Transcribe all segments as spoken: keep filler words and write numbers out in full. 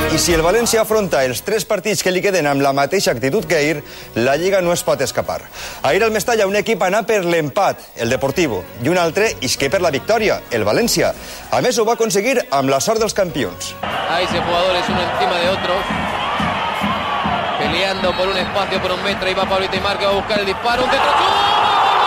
I si el València afronta els tres partits que li queden amb la mateixa actitud que ahir, la Lliga no es pot escapar. Ahir al Mestalla un equip anà per l'empat, el Deportivo, i un altre isqué per la victòria, el València. A més, ho va aconseguir amb la sort dels campions. Ahí se jugadores uno encima de otro, peleando por un espacio, por un metro, y va Pablito Aimar que va a buscar el disparo, un centro. ¡Gol!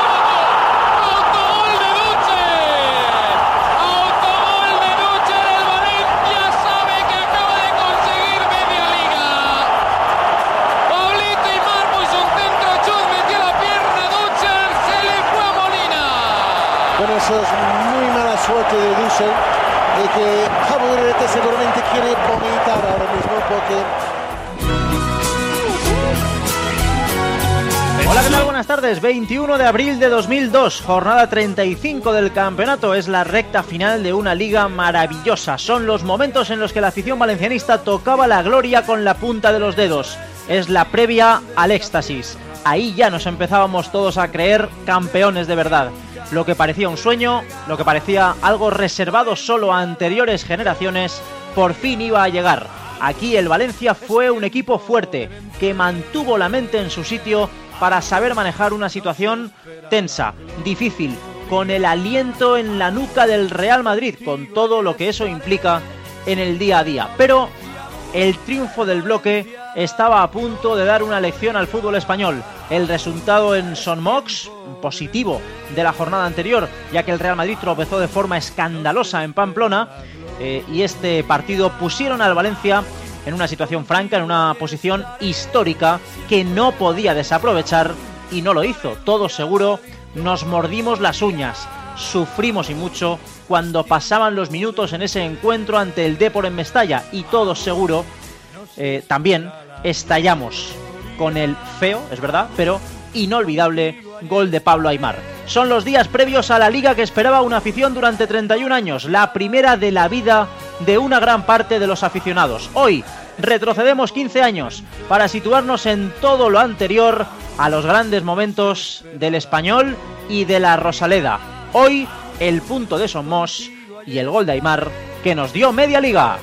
Eso es muy mala suerte de Dussel, de que Javi Urrete seguramente quiere vomitar ahora mismo porque... Hola, ¿qué tal? Buenas tardes. veintiuno de abril de dos mil dos, jornada treinta y cinco del campeonato. Es la recta final de una liga maravillosa. Son los momentos en los que la afición valencianista tocaba la gloria con la punta de los dedos. Es la previa al éxtasis. Ahí ya nos empezábamos todos a creer campeones de verdad. Lo que parecía un sueño, lo que parecía algo reservado solo a anteriores generaciones, por fin iba a llegar. Aquí el Valencia fue un equipo fuerte, que mantuvo la mente en su sitio para saber manejar una situación tensa, difícil, con el aliento en la nuca del Real Madrid, con todo lo que eso implica en el día a día. Pero el triunfo del bloque estaba a punto de dar una lección al fútbol español. El resultado en Son Mox, positivo de la jornada anterior, ya que el Real Madrid tropezó de forma escandalosa en Pamplona, eh, y este partido pusieron al Valencia en una situación franca, en una posición histórica que no podía desaprovechar, y no lo hizo. Todos seguro nos mordimos las uñas, sufrimos y mucho cuando pasaban los minutos en ese encuentro ante el Depor en Mestalla, y todos seguro eh, también estallamos con el feo, es verdad, pero inolvidable gol de Pablo Aimar. Son los días previos a la liga que esperaba una afición durante treinta y un años, la primera de la vida de una gran parte de los aficionados. Hoy retrocedemos quince años para situarnos en todo lo anterior a los grandes momentos del Español y de la Rosaleda. Hoy el punto de Somos y el gol de Aimar que nos dio media liga.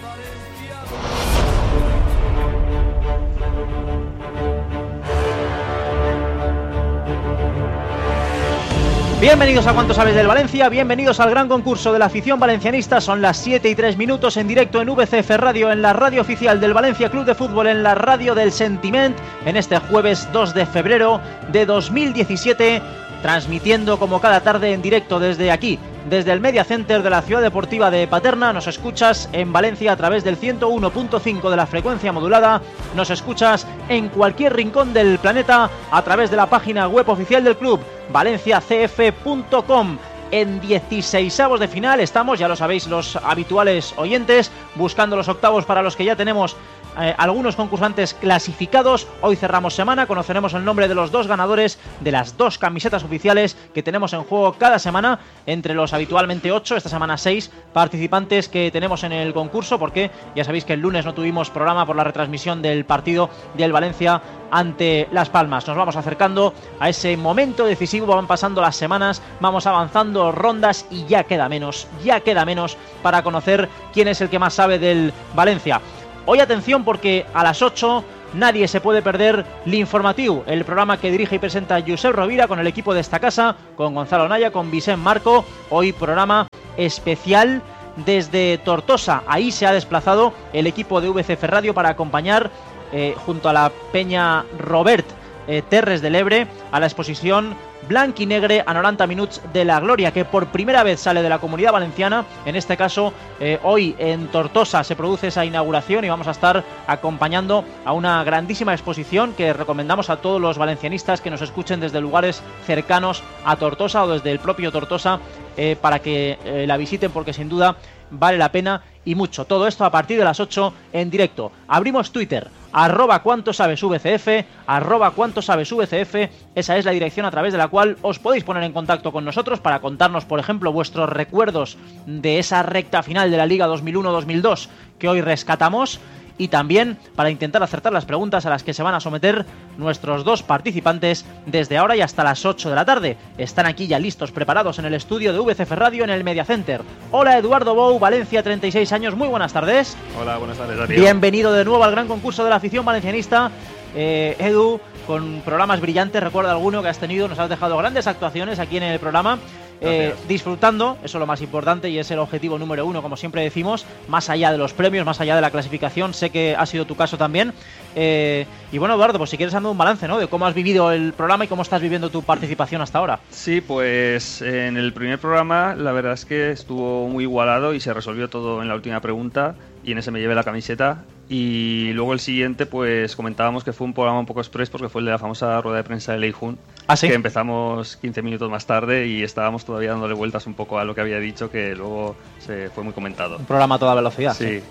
Bienvenidos a Cuánto Sabes del Valencia, bienvenidos al gran concurso de la afición valencianista. Son las siete y tres minutos en directo en V C F Radio, en la radio oficial del Valencia Club de Fútbol, en la radio del Sentiment, en este jueves dos de febrero de dos mil diecisiete, transmitiendo como cada tarde en directo desde aquí, desde el Media Center de la Ciudad Deportiva de Paterna. Nos escuchas en Valencia a través del ciento uno punto cinco de la frecuencia modulada, nos escuchas en cualquier rincón del planeta a través de la página web oficial del club, valencia c f punto com. En dieciseisavos de final estamos, ya lo sabéis los habituales oyentes, buscando los octavos para los que ya tenemos Eh, algunos concursantes clasificados. Hoy cerramos semana, conoceremos el nombre de los dos ganadores de las dos camisetas oficiales que tenemos en juego cada semana, entre los habitualmente ocho, esta semana seis participantes que tenemos en el concurso, porque ya sabéis que el lunes no tuvimos programa por la retransmisión del partido del Valencia ante Las Palmas. Nos vamos acercando a ese momento decisivo, van pasando las semanas, vamos avanzando rondas y ya queda menos, ya queda menos para conocer quién es el que más sabe del Valencia. Hoy atención, porque a las ocho nadie se puede perder l'Informatiu, el programa que dirige y presenta Josep Rovira con el equipo de esta casa, con Gonzalo Naya, con Vicent Marco. Hoy programa especial desde Tortosa. Ahí se ha desplazado el equipo de V C F Radio para acompañar eh, junto a la Peña Robert eh, Terres de l'Ebre a la exposición Blanc y Negre a noranta minuts de la Gloria, que por primera vez sale de la Comunidad Valenciana. En este caso, eh, hoy en Tortosa se produce esa inauguración y vamos a estar acompañando a una grandísima exposición que recomendamos a todos los valencianistas que nos escuchen desde lugares cercanos a Tortosa o desde el propio Tortosa, eh, para que eh, la visiten, porque sin duda vale la pena y mucho. Todo esto a partir de las ocho en directo. Abrimos Twitter, arroba cuánto sabes V C F, arroba cuánto sabes V C F. Esa es la dirección a través de la cual os podéis poner en contacto con nosotros para contarnos, por ejemplo, vuestros recuerdos de esa recta final de la Liga dos mil uno dos mil dos que hoy rescatamos. y también para intentar acertar las preguntas a las que se van a someter nuestros dos participantes desde ahora y hasta las ocho de la tarde. Están aquí ya listos, preparados en el estudio de V C F Radio en el Media Center. Hola, Eduardo Bou, Valencia, treinta y seis años, muy buenas tardes. Hola, buenas tardes, Darío. Bienvenido de nuevo al gran concurso de la afición valencianista. Eh, Edu, con programas brillantes, recuerda alguno que has tenido, nos has dejado grandes actuaciones aquí en el programa. Eh, disfrutando, eso es lo más importante y es el objetivo número uno, como siempre decimos, más allá de los premios, más allá de la clasificación. Sé que ha sido tu caso también. Eh, y bueno, Eduardo, pues si quieres hazme un balance, ¿no?, de cómo has vivido el programa y cómo estás viviendo tu participación hasta ahora. Sí, pues en el primer programa la verdad es que estuvo muy igualado y se resolvió todo en la última pregunta y en ese me llevé la camiseta. Y luego el siguiente, pues comentábamos que fue un programa un poco express porque fue el de la famosa rueda de prensa de Leijun. ¿Ah, sí? Que empezamos quince minutos más tarde y estábamos todavía dándole vueltas un poco a lo que había dicho, que luego se fue muy comentado. Un programa a toda velocidad. Sí,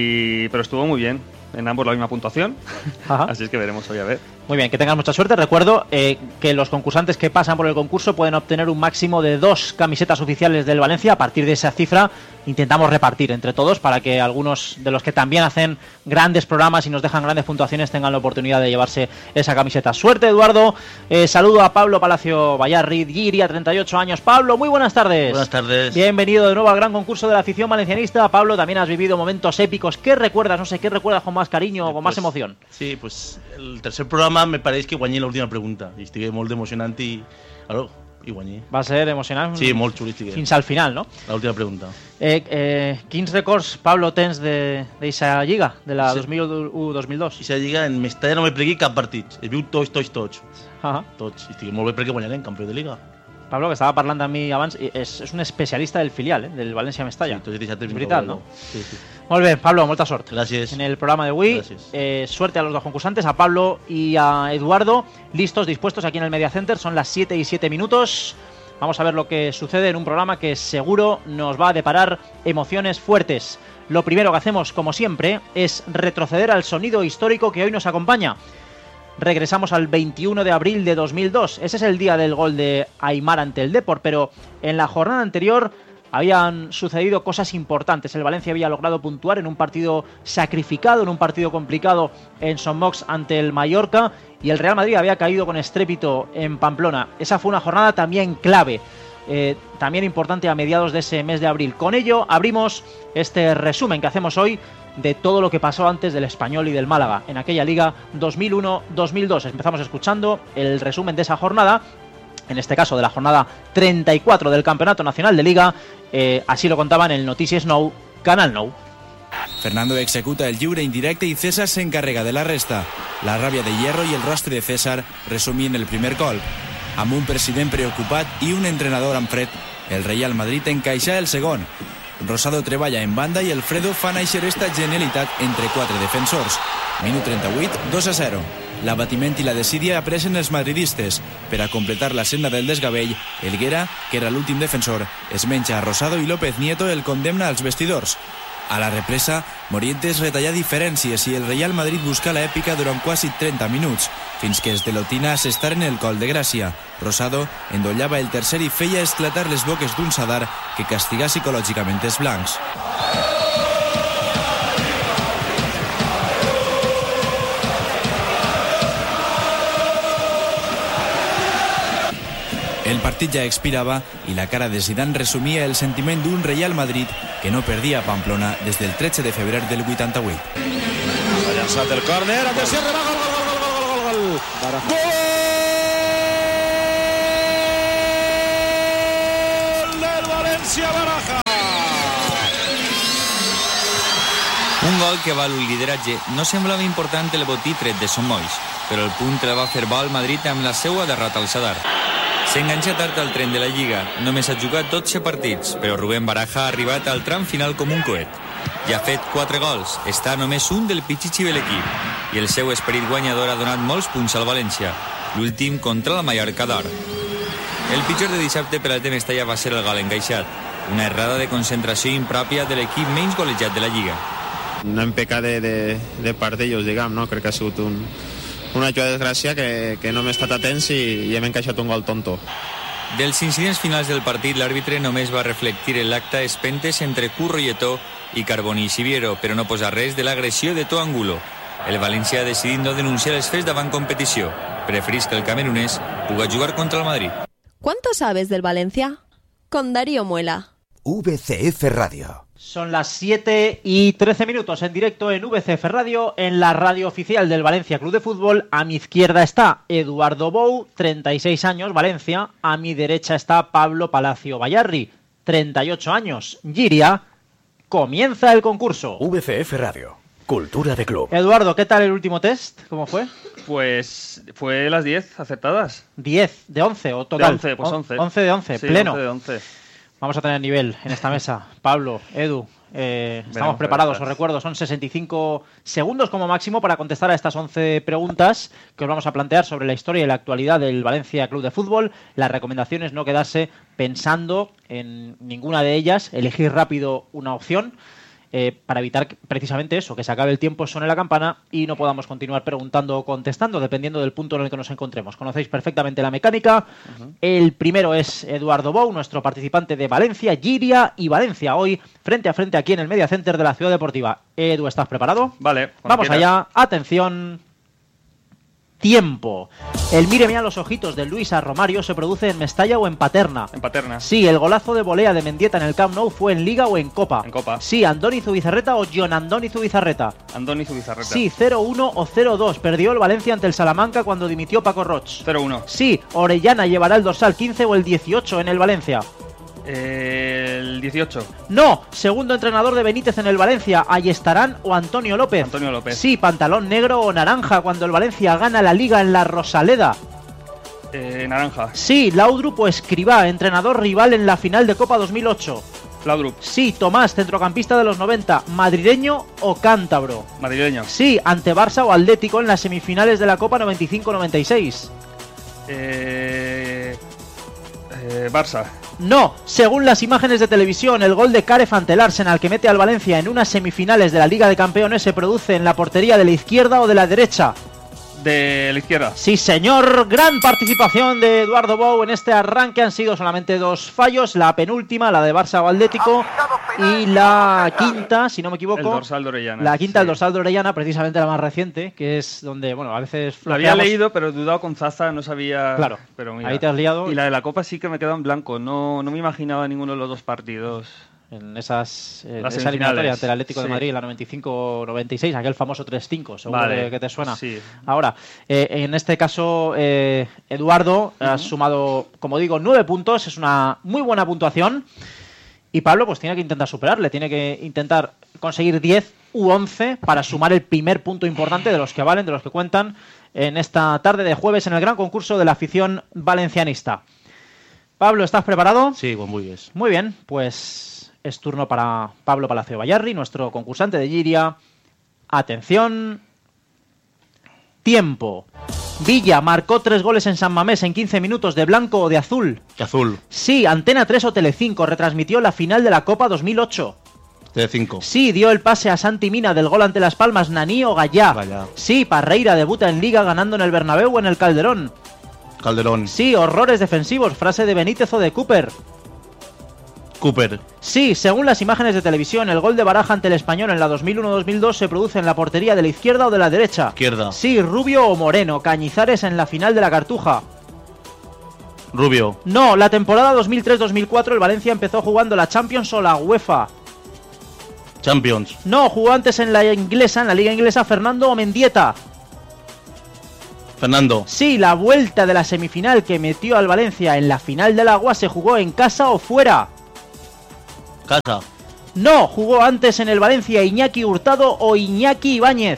y pero estuvo muy bien. En ambos la misma puntuación. Ajá. Así es que veremos hoy a ver. Muy bien, que tengas mucha suerte. Recuerdo eh, que los concursantes que pasan por el concurso pueden obtener un máximo de dos camisetas oficiales del Valencia. A partir de esa cifra intentamos repartir entre todos para que algunos de los que también hacen grandes programas y nos dejan grandes puntuaciones tengan la oportunidad de llevarse esa camiseta. Suerte, Eduardo. Eh, saludo a Pablo Palacio Vallarri, Giria, treinta y ocho años. Pablo, muy buenas tardes. Buenas tardes. Bienvenido de nuevo al gran concurso de la afición valencianista. Pablo, también has vivido momentos épicos. ¿Qué recuerdas? No sé, ¿qué recuerdas con más cariño o con más pues, emoción? Sí, pues el tercer programa me pareix que guanyé l'última pregunta i estic molt emocionant i, claro, i guanyé. Va ser emocionant. Sí, molt xuli estic. Fins al final, no? L'última pregunta. Eh, eh, quins records, Pablo, tens d'aquesta lliga, de la Sí. dos mil u dos mil dos? I aquesta lliga en Mestalla no me pregui cap partit. Es viu tots, tots, tots. Ah, Tots. I estic molt bé perquè guanyarem campió de liga. Pablo, que estava parlant amb mi abans, i és, és un especialista del filial, eh, del València Mestalla. Sí, tots he deixat el És veritat, no? Sí, sí. Molt bé, Pablo, molta sort. Gràcies. En el programa de hoy, eh, suerte a los dos concursantes, a Pablo y a Eduardo, listos, dispuestos aquí en el Media Center. Son las siete y siete minutos. Vamos a ver lo que sucede en un programa que seguro nos va a deparar emociones fuertes. Lo primero que hacemos, como siempre, es retroceder al sonido histórico que hoy nos acompaña. Regresamos al veintiuno de abril de dos mil dos. Ese es el día del gol de Aimar ante el Depor, pero en la jornada anterior habían sucedido cosas importantes. El Valencia había logrado puntuar en un partido sacrificado, en un partido complicado en Son Moix ante el Mallorca, y el Real Madrid había caído con estrépito en Pamplona. Esa fue una jornada también clave, eh, también importante a mediados de ese mes de abril. Con ello abrimos este resumen que hacemos hoy de todo lo que pasó antes del Español y del Málaga en aquella liga dos mil uno dos mil dos. Empezamos escuchando el resumen de esa jornada, en este caso de la jornada treinta y cuatro del Campeonato Nacional de Liga. Eh, así lo contaban en el Notícies Nou, Canal Nou. Fernando executa el lliure indirecte i César s'encarrega de la resta. La ràbia de Hierro i el rostre de César resumien el primer colp. Amb un president preocupat i un entrenador amb fred, el Real Madrid encaixa el segon. Rosado treballa en banda i Alfredo fa néixer esta genialitat entre quatre defensors. Minut trenta-vuit, dos a zero. L'abatiment i la desídia apresen els madridistes. Per a completar la senda del desgavell, Helguera, que era l'últim defensor, es menja a Rosado i López Nieto el condemna als vestidors. A la represa, Morientes retalla diferències i el Real Madrid busca l'èpica durant quasi trenta minuts, fins que es delotina a s'estar en el col de Gràcia. Rosado endollava el tercer i feia esclatar les boques d'un Sadar que castiga psicològicament els blancs. El partit ja expirava i la cara de Zidane resumia el sentiment d'un Real Madrid que no perdia a Pamplona des del tretze de febrer del vuitanta-vuit. Ha llançat el córner, atenció, remà, gol, gol, gol, gol, gol, gol, gol. Gol del València Baraja. Un gol que val un lideratge. No semblava important el botí tret de Son Moix, però el punt el va fer bo al Madrid amb la seua derrota al Sadar. S'enganxa tard al tren de la Lliga. Només ha jugat dotze partits, però Rubén Baraja ha arribat al tram final com un coet. Ja ha fet quatre gols, està només un del Pichichi de l'equip, i el seu esperit guanyador ha donat molts punts al València, l'últim contra la Mallorca d'Or. El pitjor de dissabte per al de Mestalla va ser el gol encaixat, una errada de concentració impròpia de l'equip menys golejat de la Lliga. No hem pecat de, de, de part d'ells, diguem, no? Crec que ha sigut un, una jugada de desgràcia que, que no hem estat atents i, i hem encaixat un gol tonto. Dels incidents finals del partit, l'àrbitre només va reflectir en l'acte espentes entre Curro i Eto'o i Carboni i Siviero, però no posa res de l'agressió de Toangulo. El València ha decidit no denunciar els fets davant competició. Preferís que el camerunès puga jugar contra el Madrid. ¿Cuánto sabes del Valencia? Con Darío Muela. V C F Radio. Son las siete y trece minutos en directo en V C F Radio, en la radio oficial del Valencia Club de Fútbol. A mi izquierda está Eduardo Bou, treinta y seis años, Valencia. A mi derecha está Pablo Palacio Bayarri, treinta y ocho años, Giria. Comienza el concurso. V C F Radio, cultura de club. Eduardo, ¿qué tal el último test? ¿Cómo fue? Pues fue las diez acertadas. diez de once o total. De once, pues once. once de once, sí, pleno. once de once. Vamos a tener nivel en esta mesa. Pablo, Edu, eh, estamos Veremos, preparados, veremos. os recuerdo, son sesenta y cinco segundos como máximo para contestar a estas once preguntas que os vamos a plantear sobre la historia y la actualidad del Valencia Club de Fútbol. La recomendación es no quedarse pensando en ninguna de ellas, elegir rápido una opción. Eh, para evitar que, precisamente eso, que se acabe el tiempo, suene la campana y no podamos continuar preguntando o contestando, dependiendo del punto en el que nos encontremos. Conocéis perfectamente la mecánica. Uh-huh. El primero es Eduardo Bou, nuestro participante de Valencia, Giria y Valencia, hoy frente a frente aquí en el Media Center de la Ciudad Deportiva. Edu, ¿estás preparado? Vale. Vamos quieras. allá. Atención. Tiempo. El míreme a los ojitos de Luis a Romario se produce en Mestalla o en Paterna. En Paterna. Sí, el golazo de volea de Mendieta en el Camp Nou fue en Liga o en Copa. En Copa. Sí, Andoni Zubizarreta o John Andoni Zubizarreta. Andoni Zubizarreta. Sí, cero uno o cero dos. Perdió el Valencia ante el Salamanca cuando dimitió Paco Roch. cero uno. Sí, Orellana llevará el dorsal quince o el dieciocho en el Valencia. Eh, el dieciocho. No, segundo entrenador de Benítez en el Valencia, Ayestarán o Antonio López. Antonio López. Sí, pantalón negro o naranja cuando el Valencia gana la Liga en la Rosaleda. Eh, naranja. Sí, Laudrup o Escribá, entrenador rival en la final de Copa dos mil ocho. Laudrup. Sí, Tomás, centrocampista de los noventa, madrileño o cántabro. Madrileño. Sí, ante Barça o Atlético en las semifinales de la Copa noventa y cinco noventa y seis. Eh, eh, Barça. No, según las imágenes de televisión, el gol de Caref ante el Arsenal que mete al Valencia en unas semifinales de la Liga de Campeones se produce en la portería de la izquierda o de la derecha. De la izquierda. Sí, señor. Gran participación de Eduardo Bou en este arranque. Han sido solamente dos fallos. La penúltima, la de Barça o Atlético. Y la quinta, si no me equivoco. El dorsal de Orellana. La quinta, sí. El dorsal de Orellana, precisamente la más reciente, que es donde, bueno, a veces... Lo había flaqueamos. leído, pero he dudado con Zaza, no sabía... Claro, pero mira. ahí te has liado. Y la de la Copa sí que me quedó en blanco. No, no me imaginaba ninguno de los dos partidos. En esas en Las esa eliminatoria ante el Atlético sí. de Madrid, la noventa y cinco noventa y seis, aquel famoso tres cinco, seguro vale. que, que te suena. Sí. Ahora, eh, en este caso, eh, Eduardo uh-huh. ha sumado, como digo, nueve puntos, es una muy buena puntuación. Y Pablo pues tiene que intentar superarle, tiene que intentar conseguir diez u once para sumar el primer punto importante de los que valen, de los que cuentan en esta tarde de jueves en el gran concurso de la afición valencianista. Pablo, ¿estás preparado? Sí, con muy bien. Muy bien, pues es turno para Pablo Palacio Bayarri, nuestro concursante de Giria. Atención. Tiempo. Villa marcó tres goles en San Mamés en quince minutos, ¿de blanco o de azul? De azul. Sí, Antena tres o Telecinco retransmitió la final de la Copa dos mil ocho. De cinco. Sí, dio el pase a Santi Mina del gol ante Las Palmas, Naní o Gallá. Gallá. Sí, Parreira debuta en Liga ganando en el Bernabéu o en el Calderón. Calderón. Sí, horrores defensivos, frase de Benítez o de Cooper. Cooper. Sí, según las imágenes de televisión, el gol de Baraja ante el Español en la dos mil uno dos mil dos se produce en la portería de la izquierda o de la derecha. Izquierda. Sí, Rubio o Moreno, Cañizares en la final de la Cartuja. Rubio. No, la temporada dos mil tres dos mil cuatro el Valencia empezó jugando la Champions o la UEFA. Champions. No, jugó antes en la inglesa, en la Liga Inglesa, Fernando o Mendieta. Fernando. Sí, la vuelta de la semifinal que metió al Valencia en la final del Agua se jugó en casa o fuera. Casa. No, jugó antes en el Valencia Iñaki Hurtado o Iñaki Ibáñez.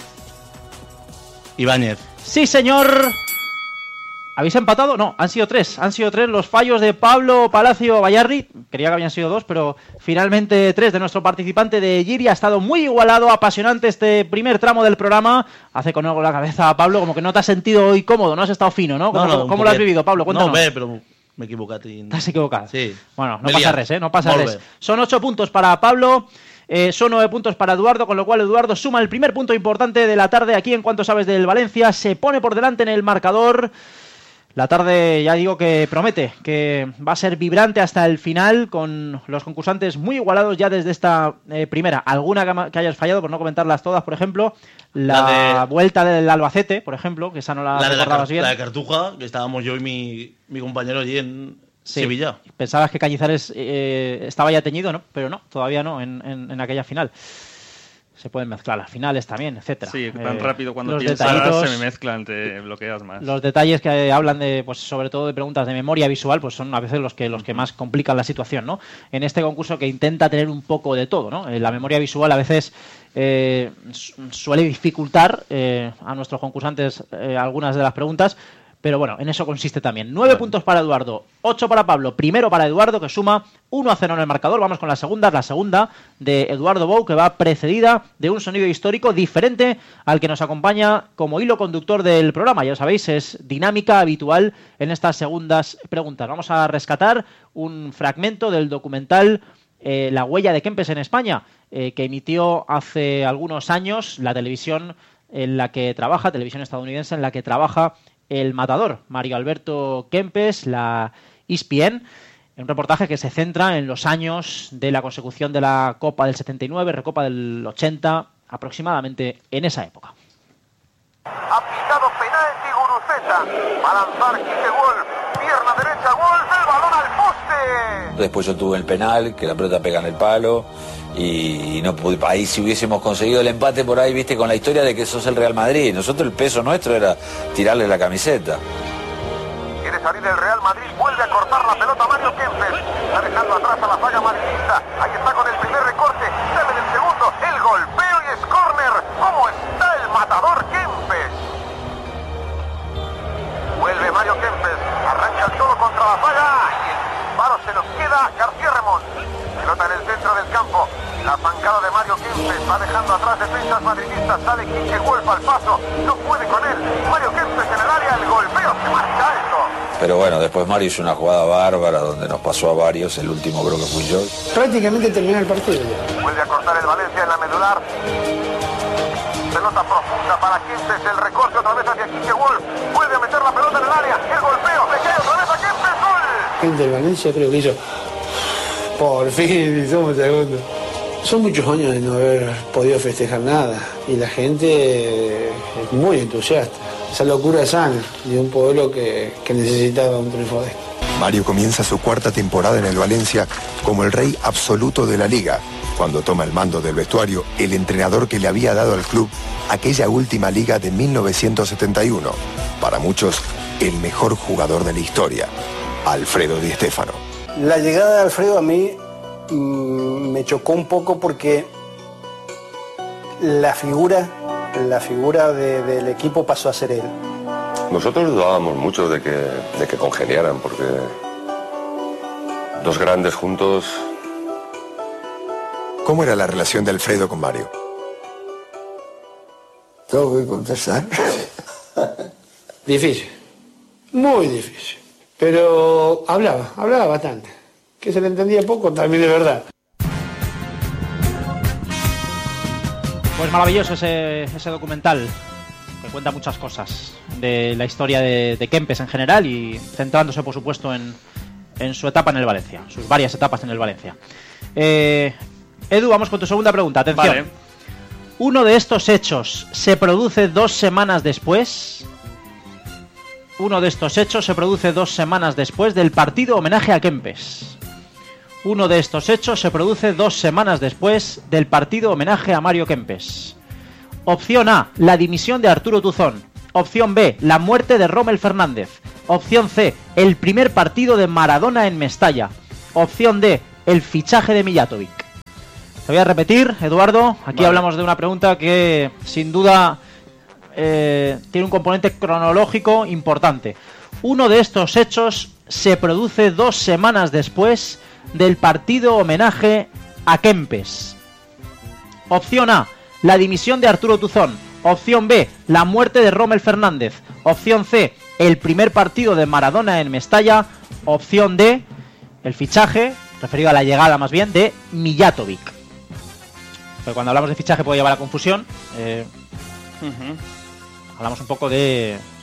Ibáñez. Sí, señor. ¿Habéis empatado? No, han sido tres. Han sido tres los fallos de Pablo Palacio Bayarri. Creía que habían sido dos, pero finalmente tres de nuestro participante de Giria. Ha estado muy igualado, apasionante este primer tramo del programa. Hace con algo la cabeza a Pablo, como que no te has sentido hoy cómodo, no has estado fino, ¿no? ¿Cómo, no, no ¿cómo lo has vivido, Pablo? Cuéntanos. No, ve, pero me he equivocado. ¿Te has equivocado? Sí. Bueno, no Me pasa lia. res, ¿eh? No pasa Molt res. bé. Son ocho puntos para Pablo. Eh, son nueve puntos para Eduardo, con lo cual Eduardo suma el primer punto importante de la tarde aquí en Cuánto Sabes del Valencia. Se pone por delante en el marcador. La tarde, ya digo, que promete, que va a ser vibrante hasta el final, con los concursantes muy igualados ya desde esta eh, primera. Alguna que hayas fallado, por no comentarlas todas, por ejemplo, la, la de... vuelta del Albacete, por ejemplo, que esa no la, la recordabas de la, bien. La de Cartuja, que estábamos yo y mi, mi compañero allí en sí. Sevilla. Pensabas que Cañizares eh, estaba ya teñido, ¿no? Pero no, todavía no, en, en, en aquella final. Se pueden mezclar las finales también, etcétera. Sí, tan eh, rápido cuando piensas se me mezclan, te bloqueas más. Los detalles que hablan de, pues sobre todo de preguntas de memoria visual, pues son a veces los que los que más complican la situación, ¿no? En este concurso que intenta tener un poco de todo, ¿no? La memoria visual a veces eh, suele dificultar eh, a nuestros concursantes eh, algunas de las preguntas. Pero bueno, en eso consiste también. Nueve bueno. puntos para Eduardo, ocho para Pablo. Primero para Eduardo, que suma uno a cero en el marcador. Vamos con la segunda, la segunda de Eduardo Bou, que va precedida de un sonido histórico diferente al que nos acompaña como hilo conductor del programa. Ya sabéis, es dinámica habitual en estas segundas preguntas. Vamos a rescatar un fragmento del documental eh, La huella de Kempes en España, eh, que emitió hace algunos años la televisión en la que trabaja, televisión estadounidense en la que trabaja el matador, Mario Alberto Kempes, la E S P N, en un reportaje que se centra en los años de la consecución de la Copa del setenta y nueve, Recopa del ochenta, aproximadamente en esa época. Ha pitado penalti Guruceta, va a lanzar Quique Wolf, pierna derecha Wolf, el balón al poste. Después yo tuve el penal, que la pelota pega en el palo, y no pude, ahí si hubiésemos conseguido el empate por ahí, viste, con la historia de que sos el Real Madrid. Nosotros el peso nuestro era tirarle la camiseta. Quiere salir el Real Madrid, vuelve a cortar la pelota Mario Kempes, está dejando atrás a la falla madridista, ahí está con el primer recorte, sale del segundo, el golpeo y es córner. ¿Cómo está el matador Kempes? Vuelve Mario Kempes, arranca el solo contra la falla y el disparo se nos queda García Remón. Pelota en el centro del campo, la zancada de Mario Kempes va dejando atrás defensas madridistas, sale Quique Wolf al paso, no puede con él, Mario Kempes en el área, el golpeo se marca alto. Pero bueno, después Mario hizo una jugada bárbara donde nos pasó a varios, el último creo que fui yo. Prácticamente terminó el partido ya. Vuelve a cortar el Valencia en la medular. Pelota profunda para Kempes, el recorte otra vez hacia Quique Wolf, vuelve a meter la pelota en el área, el golpeo, le cae otra vez a Kempes, gol. Gente del Valencia creo que hizo... Por fin, somos segundos. Son muchos años de no haber podido festejar nada y la gente es muy entusiasta. Esa locura sana de un pueblo que, que necesitaba un triunfo de esto. Mario comienza su cuarta temporada en el Valencia como el rey absoluto de la liga. Cuando toma el mando del vestuario, el entrenador que le había dado al club aquella última liga de mil novecientos setenta y uno. Para muchos, el mejor jugador de la historia, Alfredo Di Stéfano. La llegada de Alfredo a mí mmm, me chocó un poco porque la figura, la figura de, del equipo pasó a ser él. Nosotros dudábamos mucho de que, de que congeniaran, porque dos grandes juntos. ¿Cómo era la relación de Alfredo con Mario? Tengo que contestar. Difícil, muy difícil. Pero hablaba, hablaba bastante. Que se le entendía poco, también es verdad. Pues maravilloso ese, ese documental, que cuenta muchas cosas de la historia de, de Kempes en general y centrándose, por supuesto, en, en su etapa en el Valencia, sus varias etapas en el Valencia. Eh, Edu, vamos con tu segunda pregunta. Atención. Vale. Uno de estos hechos se produce dos semanas después... Uno de estos hechos se produce dos semanas después del partido homenaje a Kempes. Uno de estos hechos se produce dos semanas después del partido homenaje a Mario Kempes. Opción A, la dimisión de Arturo Tuzón. Opción B, la muerte de Rommel Fernández. Opción C, el primer partido de Maradona en Mestalla. Opción D, el fichaje de Mijatovic. Te voy a repetir, Eduardo. Aquí vale. Hablamos de una pregunta que, sin duda... Eh, tiene un componente cronológico importante. Uno de estos hechos se produce dos semanas después del partido homenaje a Kempes. Opción A, la dimisión de Arturo Tuzón. Opción B, la muerte de Rommel Fernández. Opción C, el primer partido de Maradona en Mestalla. Opción D, el fichaje, referido a la llegada más bien, de Mijatovic. Pero cuando hablamos de fichaje puede llevar a confusión. Eh, uh-huh. Hablamos un poco de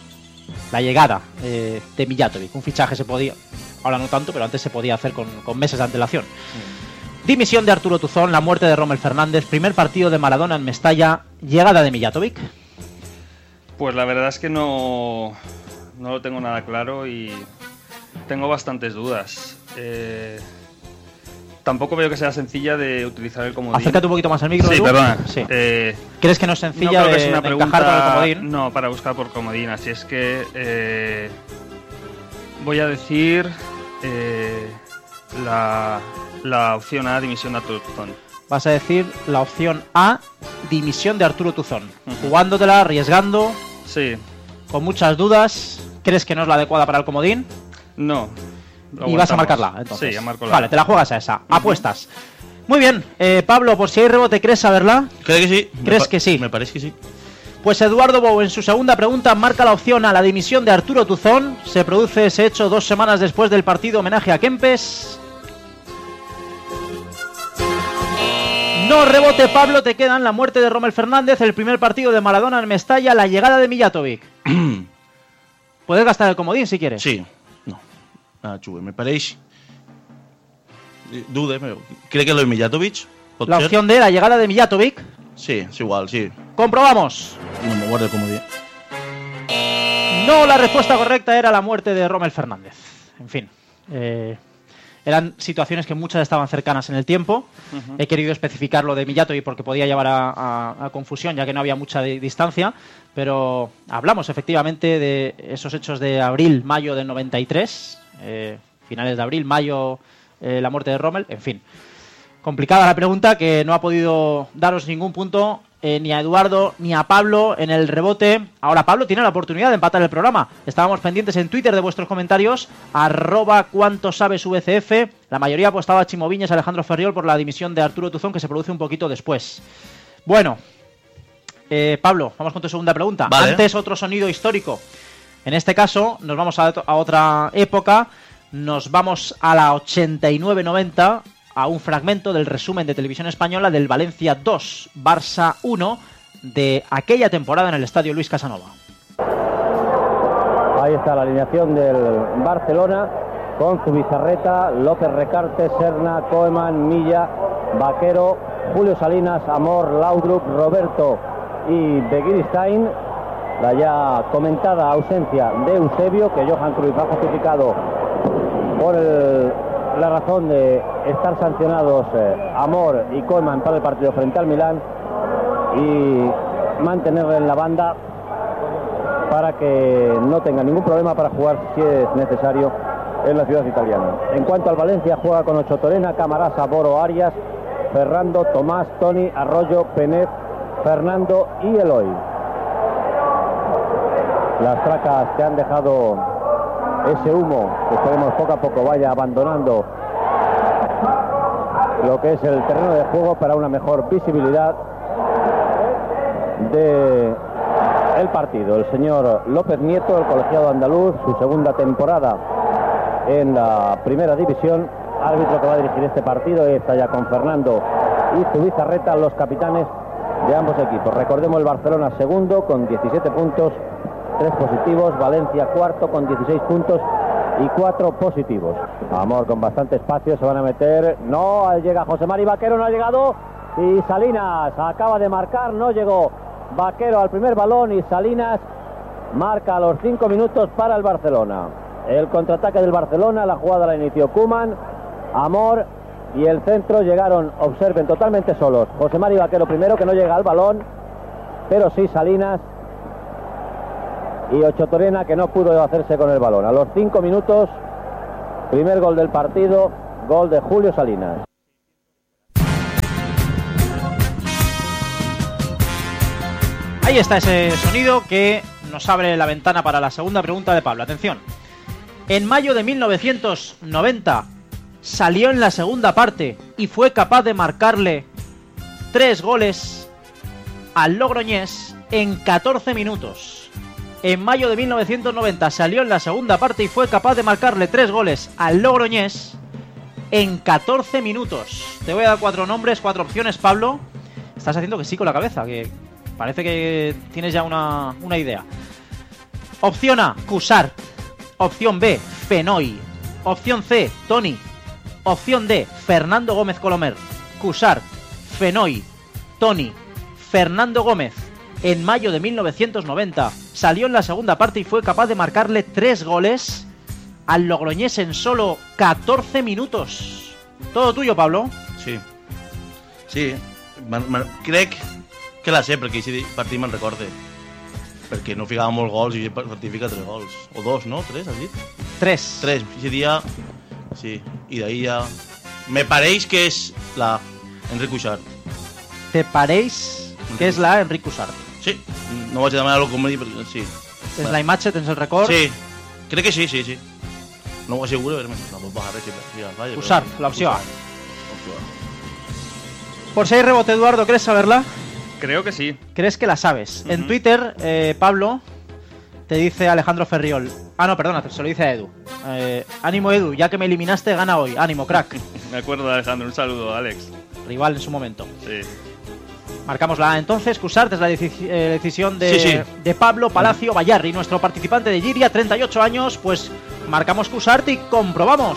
la llegada eh, de Mijatovic. Un fichaje se podía, ahora no tanto, pero antes se podía hacer con, con meses de antelación. Mm. Dimisión de Arturo Tuzón, la muerte de Rommel Fernández, primer partido de Maradona en Mestalla, llegada de Mijatovic. Pues la verdad es que no, no lo tengo nada claro y tengo bastantes dudas. Eh, tampoco veo que sea sencilla de utilizar el comodín. Acércate un poquito más al micro. Sí, ¿tú? perdona. Sí. Eh, ¿Crees que no es sencilla no de, que es una de pregunta, encajar con el comodín? No, para buscar por comodín. Así es que eh, voy a decir eh, la, la opción A, dimisión de Arturo Tuzón. Vas a decir la opción A, dimisión de Arturo Tuzón. Uh-huh. Jugándotela, arriesgando. Sí. Con muchas dudas. ¿Crees que no es la adecuada para el comodín? No. Y vas a marcarla, entonces. Sí, a marco la. Vale, te la juegas a esa. Uh-huh. Apuestas. Muy bien. Eh, Pablo, por si hay rebote, ¿crees saberla? Creo que sí. ¿Crees que sí? Me parece que sí. Pues Eduardo Bou en su segunda pregunta marca la opción a la dimisión de Arturo Tuzón. Se produce ese hecho dos semanas después del partido homenaje a Kempes. No rebote, Pablo, te quedan la muerte de Rommel Fernández, el primer partido de Maradona en Mestalla, la llegada de Mijatovic. Puedes gastar el comodín si quieres. Sí. No. Nada, chuve. Me parece... Dude, pero... ¿Cree que lo de Mijatovic? La ser? Opción de la llegada de Mijatovic. Sí, es igual, sí. Comprobamos. No me guardo el comodín. No, la respuesta correcta era la muerte de Rommel Fernández. En fin. Eh... Eran situaciones que muchas estaban cercanas en el tiempo. Uh-huh. He querido especificar lo de Mijatovic porque podía llevar a, a, a confusión, ya que no había mucha de, distancia. Pero hablamos efectivamente de esos hechos de abril, mayo del noventa y tres. Eh, finales de abril, mayo, eh, la muerte de Rommel. En fin. Complicada la pregunta, que no ha podido daros ningún punto eh, ni a Eduardo ni a Pablo en el rebote. Ahora Pablo tiene la oportunidad de empatar el programa. Estábamos pendientes en Twitter de vuestros comentarios, arroba cuánto sabes V C F. La mayoría apostaba a Chimo Viñes, Alejandro Ferriol por la dimisión de Arturo Tuzón, que se produce un poquito después. Bueno, eh, Pablo, vamos con tu segunda pregunta. Vale. Antes otro sonido histórico. En este caso nos vamos a, a otra época. Nos vamos a la ochenta y nueve noventa, a un fragmento del resumen de Televisión Española del Valencia dos, Barça uno, de aquella temporada en el estadio Luis Casanova. Ahí está la alineación del Barcelona, con Zubizarreta, López Recarte, Serna, Koeman, Milla, Vaquero, Julio Salinas, Amor, Laudrup, Roberto y Begiristain. La ya comentada ausencia de Eusebio, que Johan Cruyff ha justificado por el... la razón de estar sancionados eh, Amor y Koeman para el partido frente al Milán, y mantenerle en la banda para que no tenga ningún problema para jugar si es necesario en la ciudad italiana. En cuanto al Valencia, juega con Ocho Torena, Camarasa, Boro, Arias, Ferrando, Tomás, Toni, Arroyo, Penet, Fernando y Eloy. Las tracas que han dejado ese humo, que esperemos poco a poco vaya abandonando lo que es el terreno de juego para una mejor visibilidad de el partido. El señor López Nieto, el colegiado andaluz, su segunda temporada en la primera división, árbitro que va a dirigir este partido, y está ya con Fernando y Zubizarreta, los capitanes de ambos equipos. Recordemos, el Barcelona segundo con diecisiete puntos, tres positivos, Valencia cuarto con dieciséis puntos y cuatro positivos. Amor con bastante espacio, se van a meter, no llega José Mari Vaquero, no ha llegado, y Salinas acaba de marcar, no llegó Vaquero al primer balón, y Salinas marca a los cinco minutos para el Barcelona. El contraataque del Barcelona, la jugada la inició Koeman, Amor, y el centro llegaron, observen, totalmente solos. José Mari Vaquero primero, que no llega al balón, pero sí Salinas, y Ocho Torena, que no pudo hacerse con el balón. A los cinco minutos, primer gol del partido, gol de Julio Salinas. Ahí está ese sonido que nos abre la ventana para la segunda pregunta de Pablo. Atención. En mayo de mil novecientos noventa salió en la segunda parte y fue capaz de marcarle tres goles al Logroñés en catorce minutos. En mayo de mil novecientos noventa salió en la segunda parte y fue capaz de marcarle tres goles al Logroñés en catorce minutos. Te voy a dar cuatro nombres, cuatro opciones, Pablo. Estás haciendo que sí con la cabeza, que parece que tienes ya una, una idea. Opción A, Cuixart. Opción B, Fenoy. Opción C, Toni. Opción D, Fernando Gómez Colomer. Cuixart, Fenoy, Toni, Fernando Gómez. En mayo de mil novecientos noventa salió en la segunda parte y fue capaz de marcarle tres goles al Logroñés en solo catorce minutos. Todo tuyo, Pablo. Sí. Sí. Man, man, crec que la sé, perquè aquest partit me'n recorde. Perquè no ficava molts gols i aquest fica tres gols. O dos, ¿no? Tres, has dit? Tres. Tres. Aquest dia... Sí. I d'ahí ja... Me pareix que és la Enric Cuixart. ¿Te pareix que és la Enric Cuixart? Sí. No vaig demanar-lo com dir, però sí. Tens la imatge, tens el record? Sí. Crec que sí, sí, sí. No ho asseguro, però no puc bajar res. Cuixart, la opció A. Por si hay rebote, Eduardo, ¿crees saberla? Creo que sí. ¿Crees que la sabes? Uh-huh. En Twitter, eh, Pablo, te dice Alejandro Ferriol. Ah, no, perdona, se lo dice a Edu. Eh, ánimo, Edu, ya que me eliminaste, gana hoy. Ánimo, crack. Me acuerdo de Alejandro, un saludo, Alex. Rival en su momento. Sí. Marcamos la A entonces. Cuixart es la deci- eh, decisión de, sí, sí. de Pablo Palacio Bayarri, nuestro participante de Giria, treinta y ocho años. Pues marcamos Cuixart y comprobamos.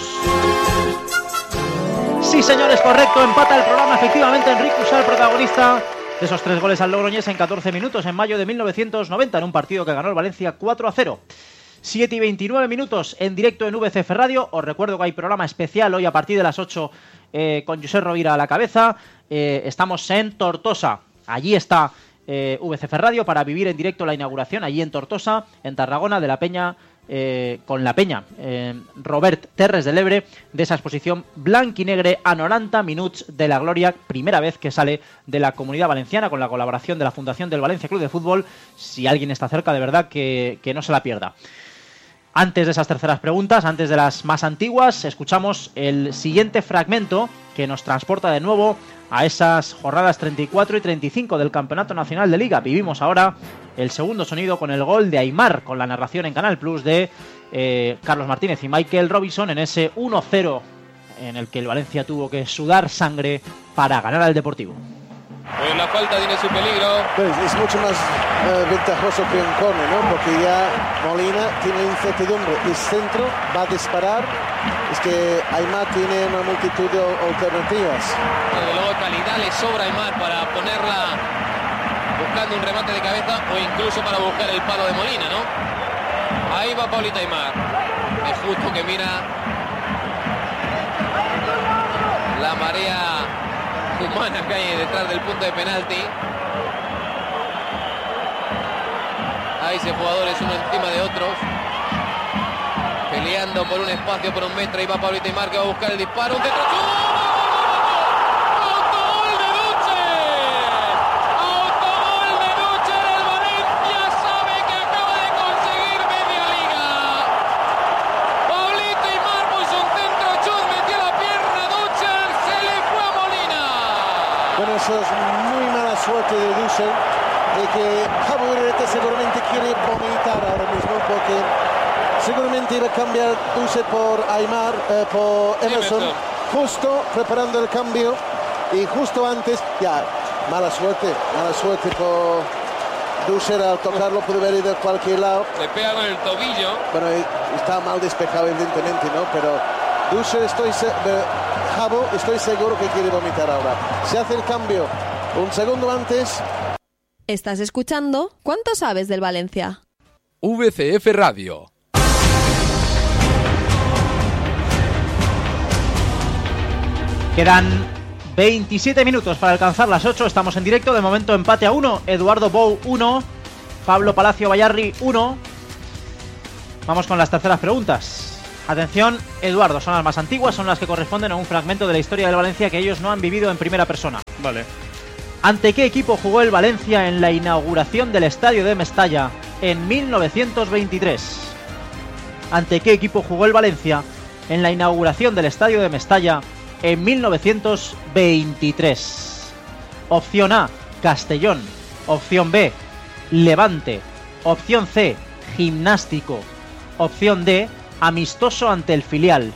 Sí, señores, correcto. Empata el programa, efectivamente, Enric Cuixart, protagonista de esos tres goles al Logroñés en catorce minutos en mayo de mil novecientos noventa, en un partido que ganó el Valencia cuatro a cero. siete y veintinueve minutos en directo en V C F Radio. Os recuerdo que hay programa especial hoy a partir de las ocho eh, con Josep Rovira a la cabeza. Eh, estamos en Tortosa. Allí está eh, V C F Radio para vivir en directo la inauguración, allí en Tortosa, en Tarragona, de la Peña, eh, con la Peña, eh, Robert Terres de l'Ebre, de esa exposición blanquinegre a noranta minuts de la gloria, primera vez que sale de la Comunidad Valenciana, con la colaboración de la Fundación del Valencia Club de Fútbol. Si alguien está cerca, de verdad, que, que no se la pierda. Antes de esas terceras preguntas, antes de las más antiguas, escuchamos el siguiente fragmento que nos transporta de nuevo a esas jornadas treinta y cuatro y treinta y cinco del Campeonato Nacional de Liga. Vivimos ahora el segundo sonido con el gol de Aimar, con la narración en Canal Plus de eh, Carlos Martínez y Michael Robinson en ese uno cero en el que el Valencia tuvo que sudar sangre para ganar al Deportivo. Pues la falta tiene su peligro. Pues es mucho más eh, ventajoso que un córner, ¿no? Porque ya Molina tiene incertidumbre. Es centro, va a disparar. Es que Aimar tiene una multitud de alternativas. Desde luego calidad le sobra a Aimar para ponerla buscando un remate de cabeza o incluso para buscar el palo de Molina, ¿no? Ahí va Paulito Aimar. Es justo que mira la marea humana que hay detrás del punto de penalti. Hay seis jugadores uno encima de otros, peleando por un espacio, por un metro. Y va Paulito Aimar, que va a buscar el disparo. Un centro. ¡Autogol de Duche! ¡Autogol de Duche! El Valencia sabe que acaba de conseguir media liga. Paulito Aimar puso un centro, chus, metió la pierna. Duche se le fue a Molina. Bueno, eso es muy mala suerte de Dussel, de que Jabo Ureta seguramente quiere vomitar ahora mismo, porque seguramente iba a cambiar Dussel por Aimar, eh, por Emerson, Emerson, justo preparando el cambio y justo antes, ya, mala suerte, mala suerte por Dussel. Al tocarlo puede haber ido a cualquier lado. Se pega con el tobillo. Bueno, está mal despejado evidentemente, ¿no? Pero Dussel, estoy se- Jabo, estoy seguro que quiere vomitar ahora. Se hace el cambio un segundo antes. Estás escuchando ¿Cuánto sabes del Valencia? V C F Radio. Quedan veintisiete minutos para alcanzar las ocho. Estamos en directo. De momento empate a uno. Eduardo Bou uno. Pablo Palacio Bayarri uno. Vamos con las terceras preguntas. Atención, Eduardo, son las más antiguas, son las que corresponden a un fragmento de la historia del Valencia que ellos no han vivido en primera persona. Vale. ¿Ante qué equipo jugó el Valencia en la inauguración del estadio de Mestalla en mil novecientos veintitrés? ¿Ante qué equipo jugó el Valencia en la inauguración del estadio de Mestalla en mil novecientos veintitrés? Opción A, Castellón. Opción B, Levante. Opción C, Gimnástico. Opción D, amistoso ante el filial.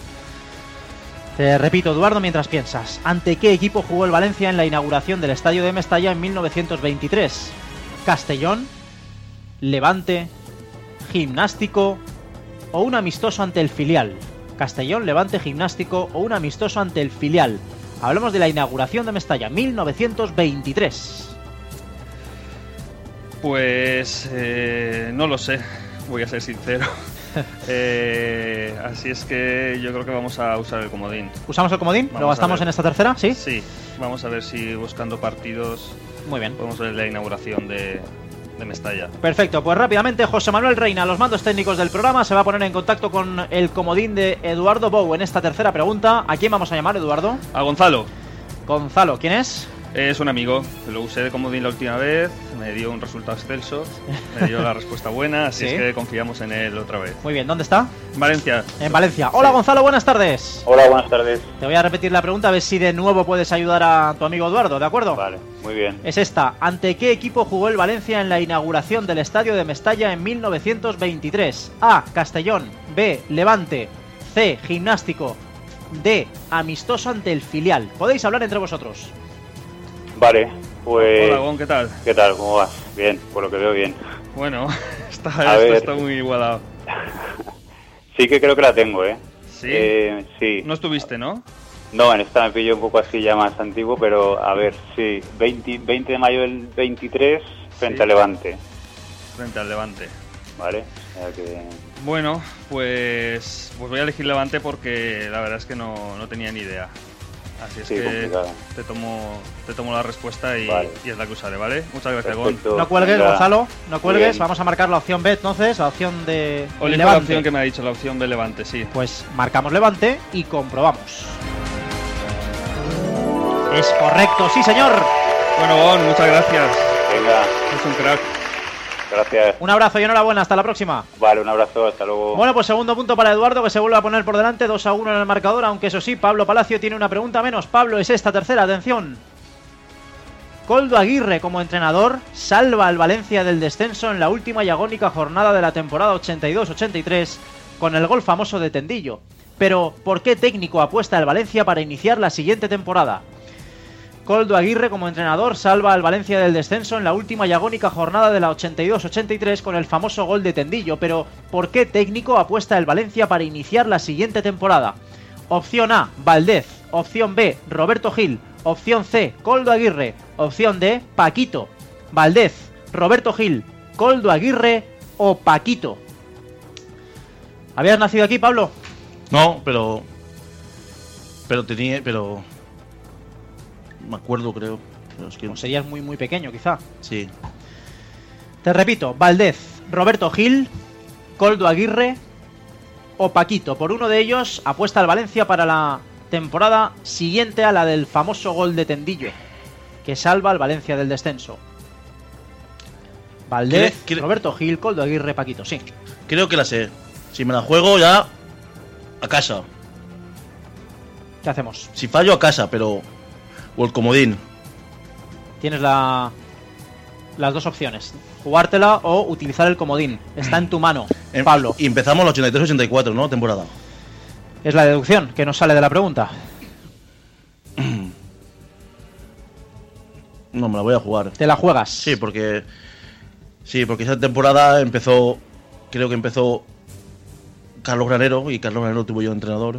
Te repito, Eduardo, mientras piensas. ¿Ante qué equipo jugó el Valencia en la inauguración del estadio de Mestalla en mil novecientos veintitrés? Castellón, Levante, Gimnástico o un amistoso ante el filial. Castellón, Levante, Gimnástico o un amistoso ante el filial. Hablamos de la inauguración de Mestalla, mil novecientos veintitrés. Pues eh, no lo sé, voy a ser sincero. eh, así es que yo creo que vamos a usar el comodín. ¿Usamos el comodín? Vamos ¿Lo gastamos en esta tercera? ¿Sí? Sí, vamos a ver si buscando partidos. Muy bien. Podemos ver la inauguración de, de Mestalla. Perfecto, pues rápidamente José Manuel Reina, los mandos técnicos del programa, se va a poner en contacto con el comodín de Eduardo Bou en esta tercera pregunta. ¿A quién vamos a llamar, Eduardo? A Gonzalo. Gonzalo, ¿quién es? Es un amigo, lo usé de comodín la última vez, me dio un resultado excelso, me dio la respuesta buena, así ¿Sí? es que confiamos en él otra vez. Muy bien, ¿dónde está? En Valencia. En Valencia. Hola, sí. Gonzalo, buenas tardes. Hola, buenas tardes. Te voy a repetir la pregunta a ver si de nuevo puedes ayudar a tu amigo Eduardo, ¿de acuerdo? Vale, muy bien. Es esta: ¿ante qué equipo jugó el Valencia en la inauguración del estadio de Mestalla en mil novecientos veintitrés? A, Castellón. B, Levante. C, Gimnástico. D, amistoso ante el filial. Podéis hablar entre vosotros. Vale, pues... Hola, Gon, ¿qué tal? ¿Qué tal? ¿Cómo vas? Bien, por lo que veo bien. Bueno, está, esto ver. está muy igualado. Sí que creo que la tengo, ¿eh? ¿Sí? Eh, sí. ¿No estuviste, no? No, en esta me pillo un poco así ya más antiguo, pero a ver, sí. veinte, veinte de mayo del veintitrés, frente sí. al Levante. Frente al Levante. Vale, o sea que... Bueno, pues, pues voy a elegir Levante porque la verdad es que no, no tenía ni idea. Así es sí, que te tomo, te tomo la respuesta y, vale. y es la que usaré, ¿vale? Muchas gracias, Perfecto. Gon. No cuelgues, Venga. Gonzalo, no cuelgues. Vamos a marcar la opción B entonces, la opción de Olijo Levante. la opción que me ha dicho, la opción de Levante, sí. Pues marcamos Levante y comprobamos. Es correcto, sí señor. Bueno, Gon, muchas gracias. Venga. Es un crack. Gracias. Un abrazo y enhorabuena, hasta la próxima. Vale, un abrazo, hasta luego. Bueno, pues segundo punto para Eduardo, que se vuelve a poner por delante, dos a uno en el marcador, aunque eso sí, Pablo Palacio tiene una pregunta menos. Pablo, es esta tercera, atención. Koldo Aguirre, como entrenador, salva al Valencia del descenso en la última y agónica jornada de la temporada ochenta y dos ochenta y tres con el gol famoso de Tendillo. Pero, ¿por qué técnico apuesta el Valencia para iniciar la siguiente temporada? Koldo Aguirre, como entrenador, salva al Valencia del descenso en la última y agónica jornada de la ochenta y dos ochenta y tres con el famoso gol de Tendillo. Pero, ¿por qué técnico apuesta el Valencia para iniciar la siguiente temporada? Opción A, Valdez. Opción B, Roberto Gil. Opción C, Koldo Aguirre. Opción D, Paquito. Valdez, Roberto Gil, Koldo Aguirre o Paquito. ¿Habías nacido aquí, Pablo? No, pero... Pero tenía... Pero... Me acuerdo, creo. Pero es que... O serías muy, muy pequeño, quizá. Sí. Te repito, Valdez, Roberto Gil, Koldo Aguirre o Paquito. Por uno de ellos apuesta al Valencia para la temporada siguiente a la del famoso gol de Tendillo, que salva al Valencia del descenso. Valdez, ¿Quiere, quiere... Roberto Gil, Koldo Aguirre, Paquito, sí. Creo que la sé. Si me la juego ya... A casa. ¿Qué hacemos? Si fallo, a casa, pero... O el comodín. Tienes la... las dos opciones. Jugártela o utilizar el comodín. Está en tu mano, en... Pablo. Y empezamos la ochenta y tres ochenta y cuatro, ¿no? Temporada. Es la deducción que nos sale de la pregunta. No, me la voy a jugar. ¿Te la juegas? Sí, porque... Sí, porque esa temporada empezó... Creo que empezó... Carlos Granero, y Carlos Granero tuvo yo de entrenador.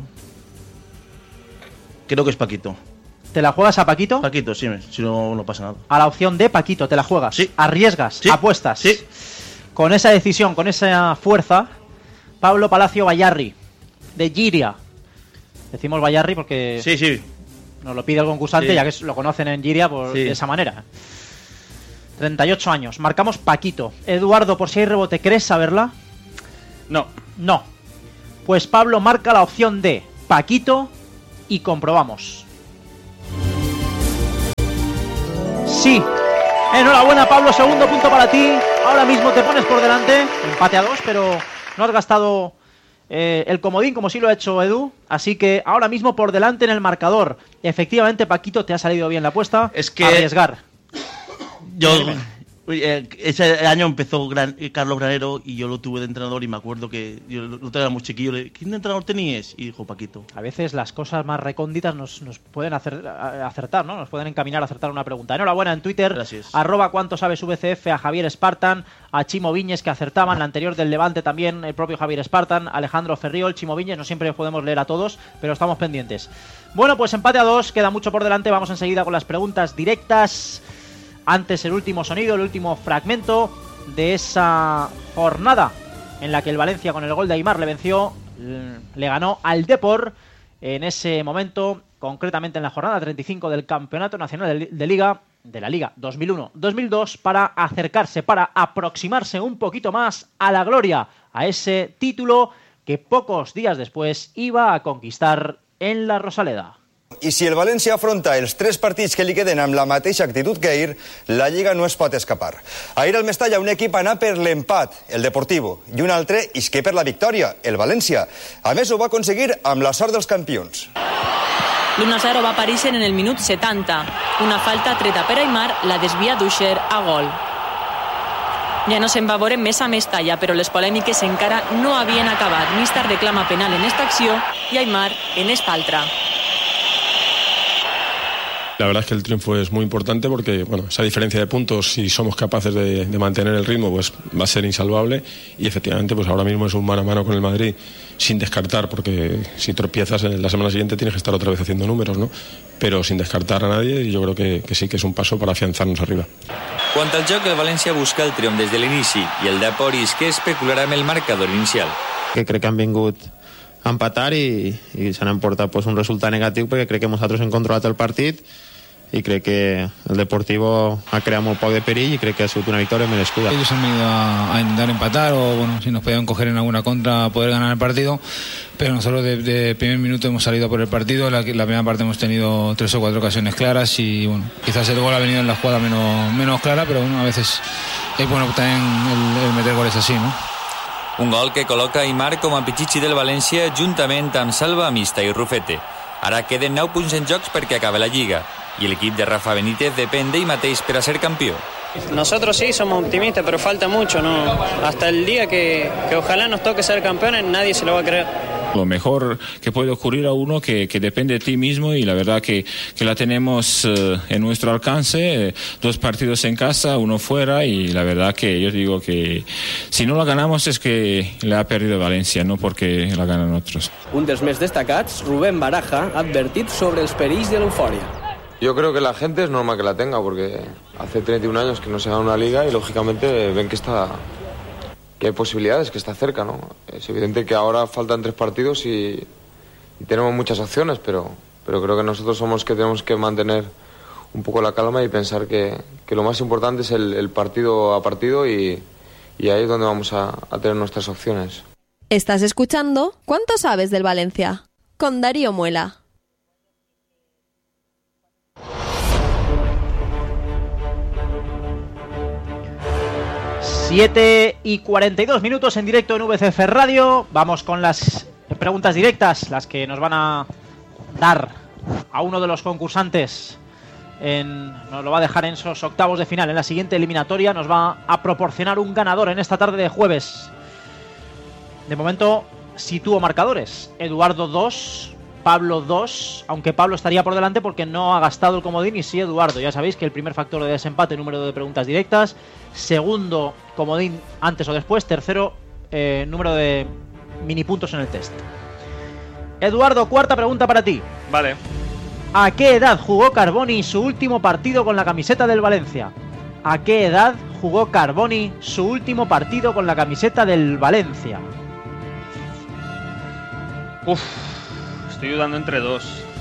Creo que es Paquito. ¿Te la juegas a Paquito? Paquito, sí, si no, no pasa nada. A la opción de Paquito, ¿te la juegas? Sí. ¿Arriesgas? Sí. ¿Apuestas? Sí. Con esa decisión, con esa fuerza, Pablo Palacio Bayarri, de Giria. Decimos Bayarri porque... Sí, sí. Nos lo pide el concursante, sí. ya que lo conocen en Giria por, sí. de esa manera. treinta y ocho años. Marcamos Paquito. Eduardo, por si hay rebote, ¿crees saberla? No. No. Pues Pablo marca la opción D, Paquito, y comprobamos. Sí. Enhorabuena, Pablo, segundo punto para ti. Ahora mismo te pones por delante. Empate a dos, pero no has gastado eh, el comodín como sí lo ha hecho Edu. Así que ahora mismo por delante en el marcador. Efectivamente, Paquito, te ha salido bien la apuesta. Es que... Arriesgar. Yo... Eh, ese año empezó Gran, eh, Carlos Granero y yo lo tuve de entrenador y me acuerdo que yo lo tenía muy chiquillo. Le, ¿quién de entrenador tenías? Y dijo Paquito. A veces las cosas más recónditas nos, nos pueden hacer, acertar, ¿no? Nos pueden encaminar a acertar una pregunta. Enhorabuena en Twitter. Gracias. Arroba cuánto sabes V C F, a Javier Spartan, a Chimo Viñes que acertaban, la anterior del Levante también, el propio Javier Spartan, Alejandro Ferriol, Chimo Viñes, no siempre podemos leer a todos, pero estamos pendientes. Bueno, pues empate a dos, queda mucho por delante, vamos enseguida con las preguntas directas. Antes el último sonido, el último fragmento de esa jornada en la que el Valencia con el gol de Aimar le venció, le ganó al Depor en ese momento, concretamente en la jornada treinta y cinco del Campeonato Nacional de, de Liga, de la Liga dos mil uno dos mil dos, para acercarse, para aproximarse un poquito más a la gloria, a ese título que pocos días después iba a conquistar en la Rosaleda. I si el València afronta els tres partits que li queden amb la mateixa actitud que ahir, la Lliga no es pot escapar. Ahir al Mestalla un equip anà per l'empat, el Deportivo, i un altre isqué per la victòria, el València. A més, ho va aconseguir amb la sort dels campions. L'u a zero va aparèixer en el minut setanta. Una falta treta per Aimar, la desvia d'Uixer a gol. Ja no se'n va veure més a Mestalla, però les polèmiques encara no havien acabat. Místar reclama penal en esta acció i Aimar en esta altra. La verdad es que el triunfo es muy importante porque, bueno, esa diferencia de puntos, si somos capaces de, de mantener el ritmo, pues va a ser insalvable y efectivamente pues ahora mismo es un mano a mano con el Madrid, sin descartar, porque si tropiezas en la semana siguiente tienes que estar otra vez haciendo números, ¿no? Pero sin descartar a nadie, y yo creo que, que sí que es un paso para afianzarnos arriba. Quant al joc, el València busca el triomf des de l'inici i el Depor que especularà amb el marcador inicial. Que crec que han vingut a empatar i, i se n'han portat pues, un resultat negatiu perquè crec que nosaltres hem controlat el partit y creo que el Deportivo ha creado muy poco de perill y creo que ha sido una victoria merescuda. Ellos han venido a, a intentar empatar o bueno, si nos podían coger en alguna contra poder ganar el partido, pero nosotros de, de primer minuto hemos salido por el partido. La, la primera parte hemos tenido tres o cuatro ocasiones claras y bueno, quizás el gol ha venido en la jugada menos, menos clara, pero bueno, a veces es bueno también el, el meter goles así, ¿no? Un gol que col·loca Aimar com a pichichi del València juntament amb Salva, Mista i Rufete. Ara queden nou punts en jocs perquè acabe la Lliga y el equipo de Rafa Benítez depende y mateix para ser campeón. Nosotros sí somos optimistas, pero falta mucho, ¿no? Hasta el día que, que ojalá nos toque ser campeones, nadie se lo va a creer. Lo mejor que puede ocurrir a uno que, que depende de ti mismo y la verdad que, que la tenemos eh, en nuestro alcance, eh, dos partidos en casa, uno fuera y la verdad que yo digo que si no la ganamos es que la ha perdido Valencia, no porque la ganan otros. Un dels més destacats, Rubén Baraja, ha advertit sobre els perills de l'eufòria. Yo creo que la gente es normal que la tenga porque hace treinta y un años que no se gana una liga y lógicamente ven que está que hay posibilidades, que está cerca, ¿no? Es evidente que ahora faltan tres partidos y, y tenemos muchas opciones, pero, pero creo que nosotros somos los que tenemos que mantener un poco la calma y pensar que, que lo más importante es el, el partido a partido y, y ahí es donde vamos a, a tener nuestras opciones. Estás escuchando ¿Cuánto sabes del Valencia? Con Darío Muela. siete y cuarenta y dos minutos en directo en V C F Radio. Vamos con las preguntas directas, las que nos van a dar a uno de los concursantes. En, nos lo va a dejar en esos octavos de final. En la siguiente eliminatoria nos va a proporcionar un ganador en esta tarde de jueves. De momento sitúo marcadores. Eduardo dos, Pablo dos, aunque Pablo estaría por delante porque no ha gastado el comodín y sí Eduardo. Ya sabéis que el primer factor de desempate, número de preguntas directas. Segundo, comodín antes o después. Tercero, eh, número de mini puntos en el test. Eduardo, cuarta pregunta para ti. Vale. ¿A qué edad jugó Carboni su último partido con la camiseta del Valencia? ¿A qué edad jugó Carboni su último partido con la camiseta del Valencia? Uf, estoy dudando entre dos.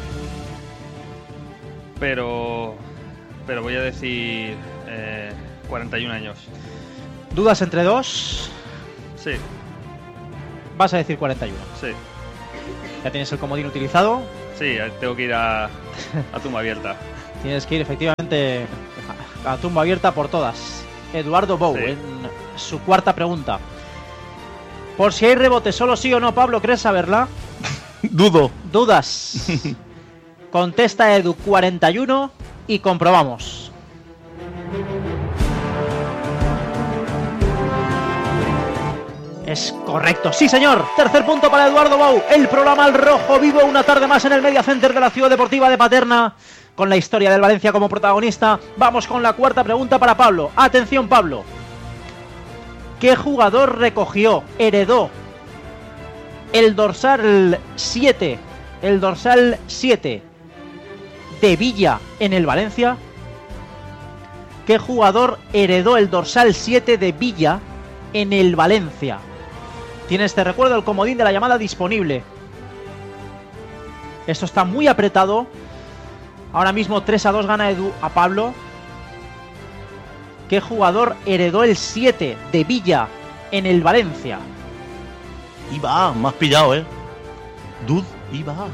Pero... Pero voy a decir... Eh, cuarenta y un años. ¿Dudas entre dos? Sí. Vas a decir cuarenta y uno. Sí. ¿Ya tienes el comodín utilizado? Sí, tengo que ir a, a tumba abierta. Tienes que ir efectivamente a, a tumba abierta por todas. Eduardo Bou, sí. En su cuarta pregunta. Por si hay rebote, solo sí o no, Pablo, ¿crees saberla? Dudo. ¿Dudas? Contesta Edu, cuarenta y uno, y comprobamos. Es correcto, sí señor. Tercer punto para Eduardo Bou. El programa Al Rojo Vivo, una tarde más en el Media Center de la Ciudad Deportiva de Paterna, con la historia del Valencia como protagonista. Vamos con la cuarta pregunta para Pablo. Atención, Pablo. ¿Qué jugador recogió, heredó el dorsal siete, el dorsal siete de Villa en el Valencia? ¿Qué jugador heredó el dorsal siete de Villa en el Valencia? Tienes, te recuerdo, el comodín de la llamada disponible. Esto está muy apretado. Ahora mismo tres a dos gana Edu a Pablo. ¿Qué jugador heredó el siete de Villa en el Valencia? Y va, me has pillado, eh. Dud, y va.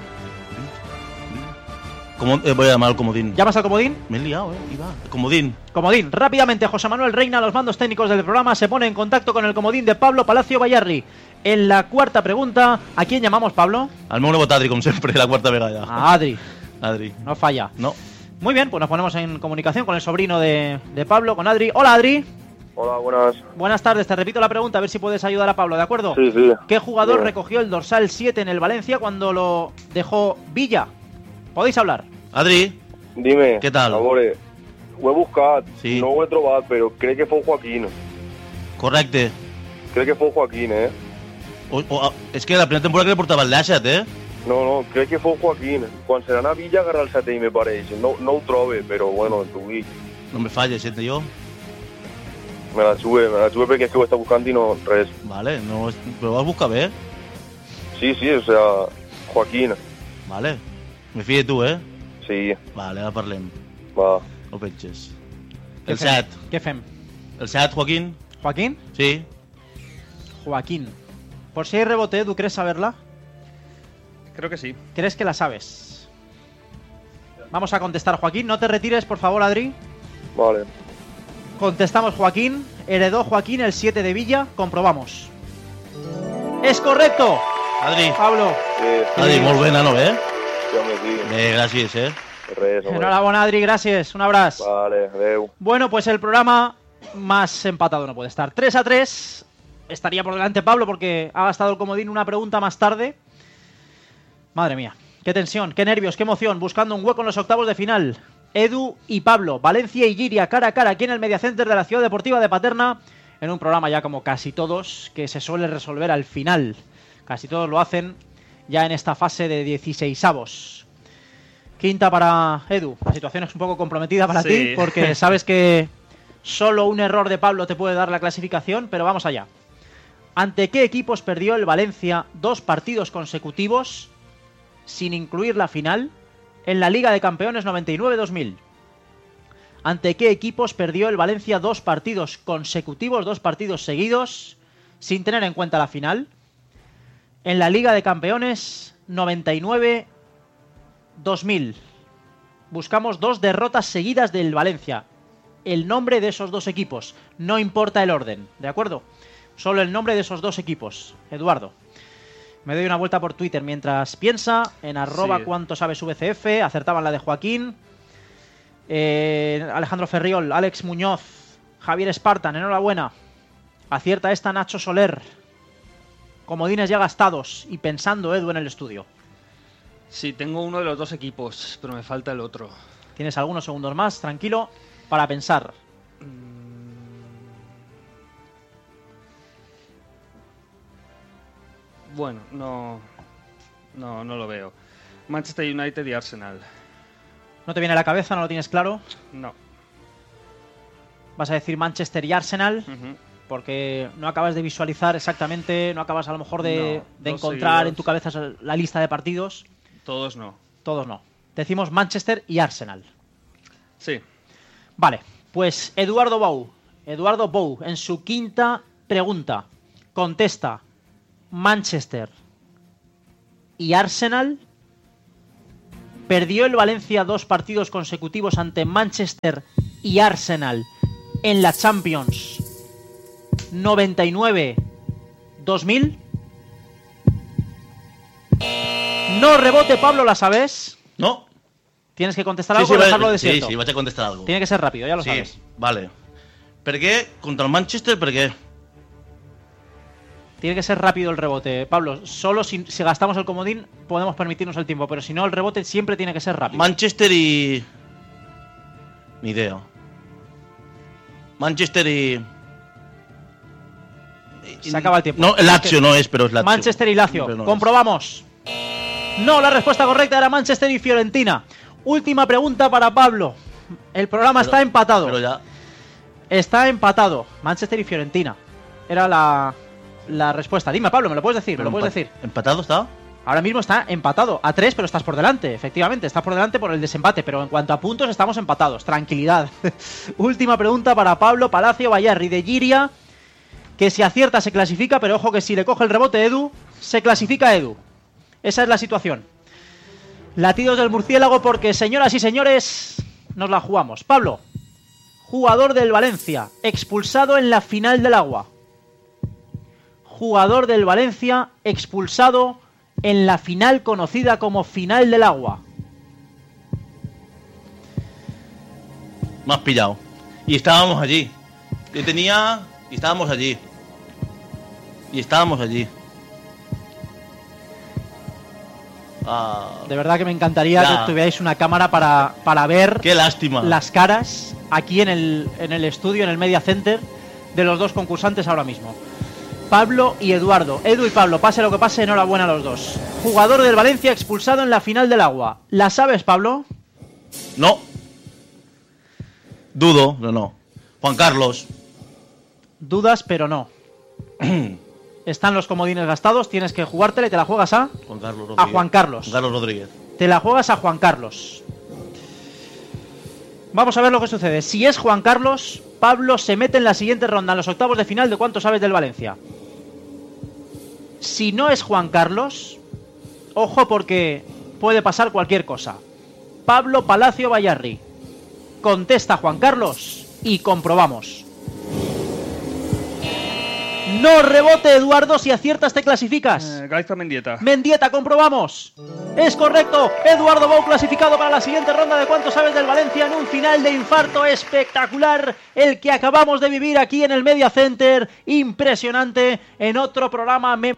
¿Cómo eh, voy a llamar al comodín? ¿Llamas al comodín? Me he liado, eh. Y va. Comodín. Comodín. Rápidamente, José Manuel Reina, los mandos técnicos del programa, se pone en contacto con el comodín de Pablo Palacio Bayarri. En la cuarta pregunta, ¿a quién llamamos, Pablo? Al meu nebot Adri, como siempre, la cuarta vega ya. A Adri. Adri. No falla. No. Muy bien, pues nos ponemos en comunicación con el sobrino de, de Pablo, con Adri. Hola, Adri. Hola, buenas. Buenas tardes, te repito la pregunta, a ver si puedes ayudar a Pablo, ¿de acuerdo? Sí, sí. ¿Qué jugador Bien. recogió el dorsal siete en el Valencia cuando lo dejó Villa? ¿Podéis hablar? Adri. Dime. ¿Qué tal? Amore, ho he buscat, Sí. no ho he trobat, però crec que fou Joaquín. Correcte. Crec que fou Joaquín, eh? O, o, és que la primera temporada que le portava el Lashat, eh? No, no, crec que fou Joaquín. Quan se n'anà a Villa agarrar el setè, me pareix. No, no ho trobe, però bueno, t'ho dic. No me falles, eh, jo. Me la sube, me la sube perquè és que ho està buscant i no res. Vale, no, és- però ho vas buscar bé. Sí, sí, o sea, Joaquín. Vale. Me fie de tu, eh? Sí. Vale, ara parlem. Va. No penges. Què El fem? set. Què fem? El set, Joaquín. ¿Joaquín? Sí. Joaquín. Por si hay rebote, ¿tú crees saberla? Creo que sí. ¿Crees que la sabes? Vamos a contestar, Joaquín. No te retires, por favor, Adri. Vale. Contestamos, Joaquín. Heredó Joaquín el siete de Villa. Comprobamos. ¡Es correcto! Adri. Pablo. Sí. Adri, molt bé, nano, eh? Sí, home, sí. Bé, gràcies, eh? Res, home. Enhorabuena, Adri. Gracias. Un abrazo. Vale, adeu. Bueno, pues el programa más empatado no puede estar. tres a tres. Estaría por delante Pablo porque ha gastado el comodín una pregunta más tarde. Madre mía. Qué tensión, qué nervios, qué emoción. Buscando un hueco en los octavos de final. Edu y Pablo. Valencia y Giria cara a cara aquí en el Media Center de la Ciudad Deportiva de Paterna. En un programa ya como casi todos que se suele resolver al final. Casi todos lo hacen ya en esta fase de dieciseisavos. Quinta para Edu. La situación es un poco comprometida para Sí. ti porque sabes que solo un error de Pablo te puede dar la clasificación, pero vamos allá. ¿Ante qué equipos perdió el Valencia dos partidos consecutivos, sin incluir la final, en la Liga de Campeones noventa y nueve dos mil? ¿Ante qué equipos perdió el Valencia dos partidos consecutivos, dos partidos seguidos, sin tener en cuenta la final, en la Liga de Campeones noventa y nueve dos mil? Buscamos dos derrotas seguidas del Valencia. El nombre de esos dos equipos, no importa el orden, ¿de acuerdo? Solo el nombre de esos dos equipos. Eduardo, me doy una vuelta por Twitter mientras piensa. En arroba Sí. cuánto sabes V C F. Acertaban la de Joaquín. Eh, Alejandro Ferriol, Alex Muñoz, Javier Espartan, enhorabuena. Acierta esta Nacho Soler. Comodines ya gastados. Y pensando Edu en el estudio. Sí, tengo uno de los dos equipos, pero me falta el otro. Tienes algunos segundos más, tranquilo, para pensar. Bueno, no, no, no lo veo. Manchester United y Arsenal. ¿No te viene a la cabeza? ¿No lo tienes claro? No. Vas a decir Manchester y Arsenal, Ujú. porque no acabas de visualizar exactamente, no acabas a lo mejor de, No, de dos encontrar seguidos. en tu cabeza la lista de partidos. Todos no. Todos no. Decimos Manchester y Arsenal. Sí. Vale, pues Eduardo Bou, Eduardo Bou, en su quinta pregunta, contesta Manchester y Arsenal. ¿Perdió el Valencia dos partidos consecutivos ante Manchester y Arsenal en la Champions noventa y nueve dos mil? No rebote, Pablo, ¿la sabes? No. ¿Tienes que contestar Sí, algo sí, o dejarlo va- desierto? sí, sí, vaig a contestar algo. Tiene que ser rápido, ya lo sí, sabes. Vale. Per què? Contra el Manchester, per què? Tiene que ser rápido el rebote, Pablo. Solo si, si gastamos el comodín podemos permitirnos el tiempo, pero si no, el rebote siempre tiene que ser rápido. Manchester y... Ni idea. Manchester y... Se acaba el tiempo. No, el Lazio no es, pero es Lazio. Manchester y Lazio. No Comprobamos. Es. No, la respuesta correcta era Manchester y Fiorentina. Última pregunta para Pablo. El programa pero, está empatado. Pero ya... Está empatado. Manchester y Fiorentina. Era la... La respuesta. Dime, Pablo, ¿me lo puedes decir? ¿Me lo puedes decir? ¿Empatado está? Ahora mismo está empatado. A tres, pero estás por delante. Efectivamente, estás por delante por el desempate. Pero en cuanto a puntos, estamos empatados. Tranquilidad. Última pregunta para Pablo Palacio Bayarri de Giria. Que si acierta se clasifica, pero ojo que si le coge el rebote Edu, se clasifica Edu. Esa es la situación. Latidos del murciélago porque, señoras y señores, nos la jugamos. Pablo, jugador del Valencia, expulsado en la final del agua. Jugador del Valencia expulsado en la final conocida como final del agua. Me has pillado. Y estábamos allí. Yo tenía... Y estábamos allí. Y estábamos allí. Ah, de verdad que me encantaría ya. que tuvierais una cámara para, para ver... Qué lástima. Las caras aquí en el, en el estudio, en el Media Center, de los dos concursantes ahora mismo. Pablo y Eduardo. Edu y Pablo, pase lo que pase, enhorabuena a los dos. Jugador del Valencia expulsado en la final del agua. ¿La sabes, Pablo? No. Dudo, no, no. Juan Carlos. Dudas, pero no. Están los comodines gastados, tienes que jugártela y te la juegas a... Juan Carlos a Juan Carlos. Juan Carlos Rodríguez. Te la juegas a Juan Carlos. Vamos a ver lo que sucede. Si es Juan Carlos, Pablo se mete en la siguiente ronda, en los octavos de final de ¿Cuánto sabes del Valencia? Si no es Juan Carlos, ojo porque puede pasar cualquier cosa. Pablo Palacio Bayarri. Contesta Juan Carlos y comprobamos. No rebote, Eduardo, si aciertas te clasificas. Eh, Gaizka Mendieta. Mendieta, comprobamos. Es correcto. Eduardo Bou clasificado para la siguiente ronda de ¿Cuánto sabes del Valencia? En un final de infarto espectacular, el que acabamos de vivir aquí en el Media Center. Impresionante. En otro programa me...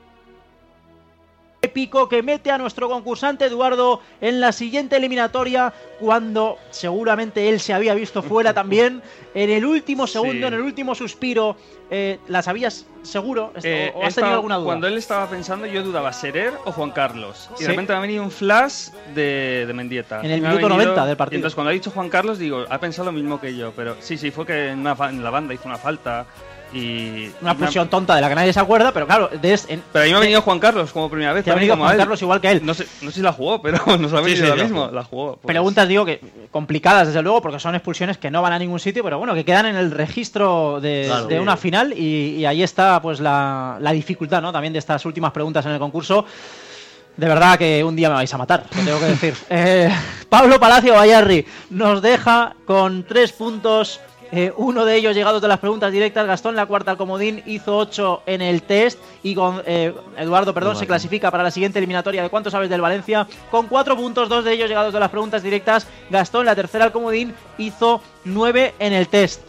épico que mete a nuestro concursante Eduardo en la siguiente eliminatoria, cuando seguramente él se había visto fuera también en el último segundo, sí. en el último suspiro. Eh, ¿La sabías seguro? Eh, ¿O has tenido alguna duda? Cuando él estaba pensando, yo dudaba, ¿Serer o Juan Carlos? Y ¿Sí? de repente me ha venido un flash de, de Mendieta. En el minuto venido, noventa del partido. Y entonces cuando ha dicho Juan Carlos, digo, ha pensado lo mismo que yo. Pero sí, sí, fue que en, una, en la banda hizo una falta. Y una fusión una... tonta de la que nadie se acuerda, pero claro, de es, en, pero a mí me ha venido Juan Carlos como primera vez. Te ha venido Juan Carlos igual que él. No sé, no sé si la jugó, pero nos ha venido sí, sí, la mismo. La jugó. Pues. Preguntas, digo, que complicadas desde luego, porque son expulsiones que no van a ningún sitio, pero bueno, que quedan en el registro de, claro, de una final y, y ahí está pues la, la dificultad, ¿no? También de estas últimas preguntas en el concurso. De verdad que un día me vais a matar, lo tengo que decir. eh, Pablo Palacio Bayarri nos deja con tres puntos. Eh, uno de ellos llegados de las preguntas directas. Gastón la cuarta al comodín, hizo ocho en el test y con eh, Eduardo, perdón, se clasifica para la siguiente eliminatoria de ¿Cuánto sabes del Valencia? Con cuatro puntos, dos de ellos llegados de las preguntas directas. Gastón la tercera al comodín, hizo nueve en el test.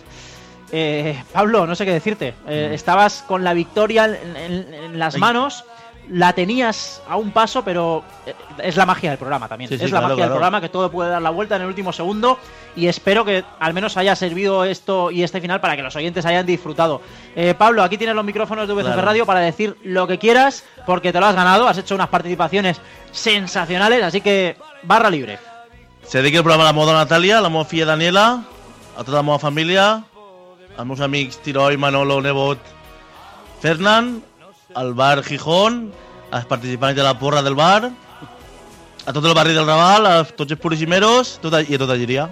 Eh, Pablo, no sé qué decirte. Eh, mm. Estabas con la victoria en, en, en las Ay. manos. La tenías a un paso, pero es la magia del programa también. Sí, sí, es la claro, magia claro. del programa, que todo puede dar la vuelta en el último segundo. Y espero que al menos haya servido esto y este final para que los oyentes hayan disfrutado. Eh, Pablo, aquí tienes los micrófonos de V C F claro. Radio para decir lo que quieras, porque te lo has ganado. Has hecho unas participaciones sensacionales, así que barra libre. Se dedica el programa a la moda Natalia, a la moda filla Daniela, a toda la moda familia, als meus amics Tiroi, Manolo, Nebot, Fernán, al bar Gijón, als participants de la porra del bar, a tot el barri del Raval, a tots els puriximeros tot, i a tota Llíria.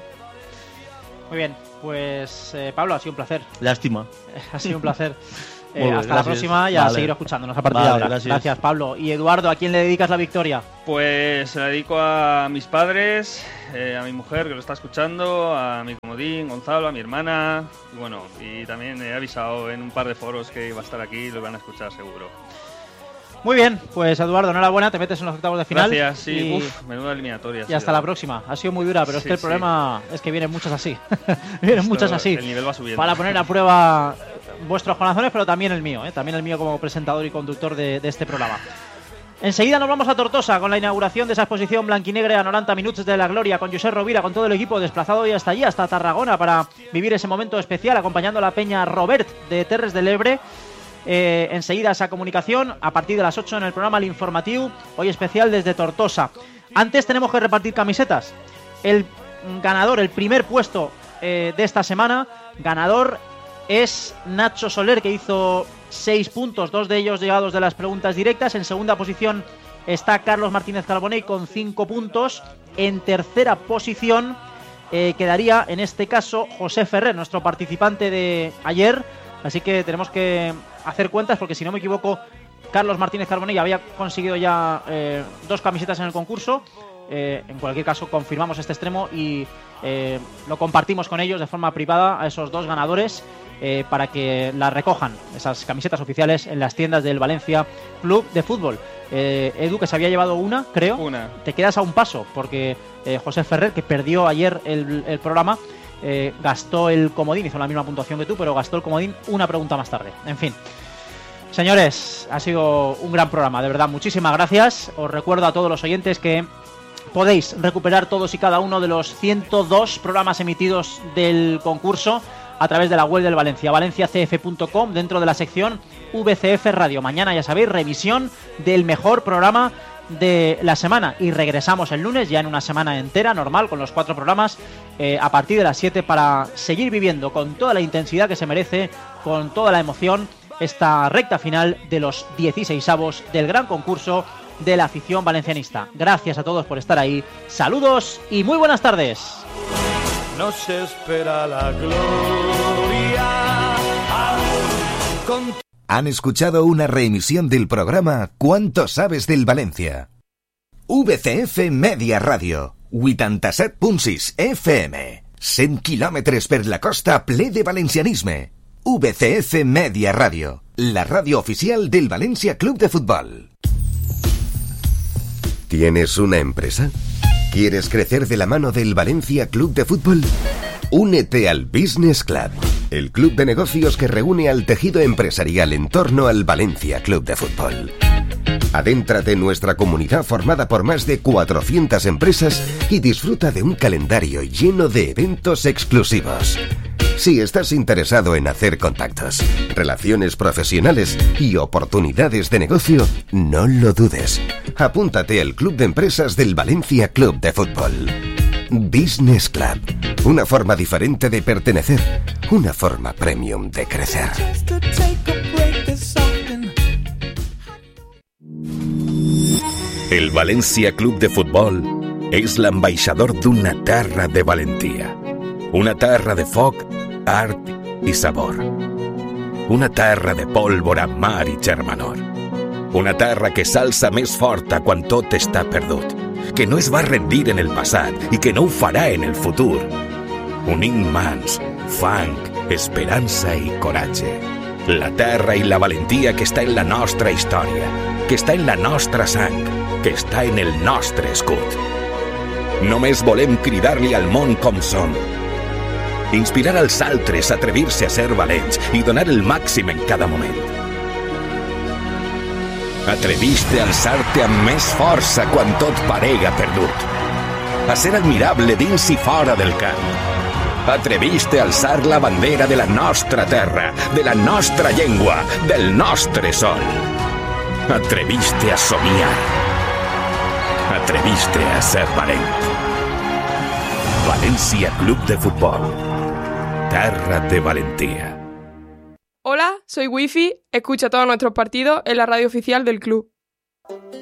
Muy bien, pues eh, Pablo, ha sido un placer. Lástima. Ha sido un placer. Eh, bien, hasta gracias. la próxima y a vale. seguir escuchándonos a partir vale, de ahora. Gracias. gracias, Pablo. Y Eduardo, ¿a quién le dedicas la victoria? Pues se la dedico a mis padres, eh, a mi mujer que lo está escuchando, a mi comodín, Gonzalo, a mi hermana. Y bueno, y también he avisado en un par de foros que iba a estar aquí y lo van a escuchar seguro. Muy bien, pues Eduardo, enhorabuena, te metes en los octavos de final. Gracias, sí, y... Uf, menuda eliminatoria. Y hasta la próxima. Ha sido muy dura, pero sí, es que el sí. problema es que vienen muchas así. vienen Esto, muchas así. El nivel va subiendo. Para poner a prueba vuestros corazones, pero también el mío, ¿eh? También el mío como presentador y conductor de, de este programa. Enseguida nos vamos a Tortosa con la inauguración de esa exposición blanquinegra a noventa minutos de la gloria, con Josep Rovira, con todo el equipo desplazado hoy hasta allí, hasta Tarragona, para vivir ese momento especial, acompañando a la peña Robert de Terres de l'Ebre. Eh, enseguida esa comunicación, a partir de las ocho en el programa El Informatiu, hoy especial desde Tortosa. Antes tenemos que repartir camisetas. El ganador, el primer puesto eh, de esta semana, ganador es Nacho Soler, que hizo seis puntos, dos de ellos llegados de las preguntas directas. En segunda posición está Carlos Martínez Carbonell con cinco puntos. En tercera posición eh, quedaría, en este caso, José Ferrer, nuestro participante de ayer. Así que tenemos que hacer cuentas, porque si no me equivoco, Carlos Martínez Carbonell había conseguido ya eh, dos camisetas en el concurso. Eh, en cualquier caso, confirmamos este extremo y eh, lo compartimos con ellos de forma privada a esos dos ganadores, eh, para que las recojan, esas camisetas oficiales, en las tiendas del Valencia Club de Fútbol. Eh, Edu, que se había llevado una, creo. Una. Te quedas a un paso, porque eh, José Ferrer, que perdió ayer el, el programa, eh, gastó el comodín, hizo la misma puntuación que tú, pero gastó el comodín una pregunta más tarde. En fin. Señores, ha sido un gran programa, de verdad, muchísimas gracias. Os recuerdo a todos los oyentes que podéis recuperar todos y cada uno de los ciento dos programas emitidos del concurso a través de la web del Valencia, valencia c f punto com, dentro de la sección V C F Radio. Mañana, ya sabéis, revisión del mejor programa de la semana, y regresamos el lunes ya en una semana entera normal con los cuatro programas eh, a partir de las siete, para seguir viviendo con toda la intensidad que se merece, con toda la emoción, esta recta final de los dieciseisavos del gran concurso de la afición valencianista. Gracias a todos por estar ahí, saludos y muy buenas tardes. Nos espera la gloria. Con... Han escuchado una reemisión del programa ¿Cuánto sabes del Valencia? V C F Media Radio, vuitanta-set punt sis F M, cent quilòmetres per la costa ple de valencianisme. V C F Media Radio, la radio oficial del Valencia Club de Fútbol. ¿Tienes una empresa? ¿Quieres crecer de la mano del Valencia Club de Fútbol? Únete al Business Club, el club de negocios que reúne al tejido empresarial en torno al Valencia Club de Fútbol. Adéntrate en nuestra comunidad formada por más de cuatrocientas empresas y disfruta de un calendario lleno de eventos exclusivos. Si estás interesado en hacer contactos, relaciones profesionales y oportunidades de negocio, no lo dudes. Apúntate al Club de Empresas del Valencia Club de Fútbol. Business Club, una forma diferente de pertenecer, una forma premium de crecer. El Valencia Club de Fútbol és l'ambaixador d'una terra de valentia, una terra de foc, art i sabor, una terra de pólvora, mar i germanor, una terra que s'alça més forta quan tot està perdut, que no es va rendir en el passat i que no ho farà en el futur, unint mans, fang, esperança i coratge, la terra i la valentia que està en la nostra història, que està en la nostra sang, que està en el nostre escut. Només volem cridar-li al món com som, inspirar als altres a atrevir-se a ser valents i donar el màxim en cada moment. Atreviste a alçar-te amb més força quan tot parega perdut, a ser admirable dins i fora del camp. Atreviste a alçar la bandera de la nostra terra, de la nostra llengua, del nostre sol. Atreviste a somiar. Atreviste a ser valent. Valencia Club de Fútbol. Terra de valentía. Hola, soy Wifi, escucha todos nuestros partidos en la radio oficial del club.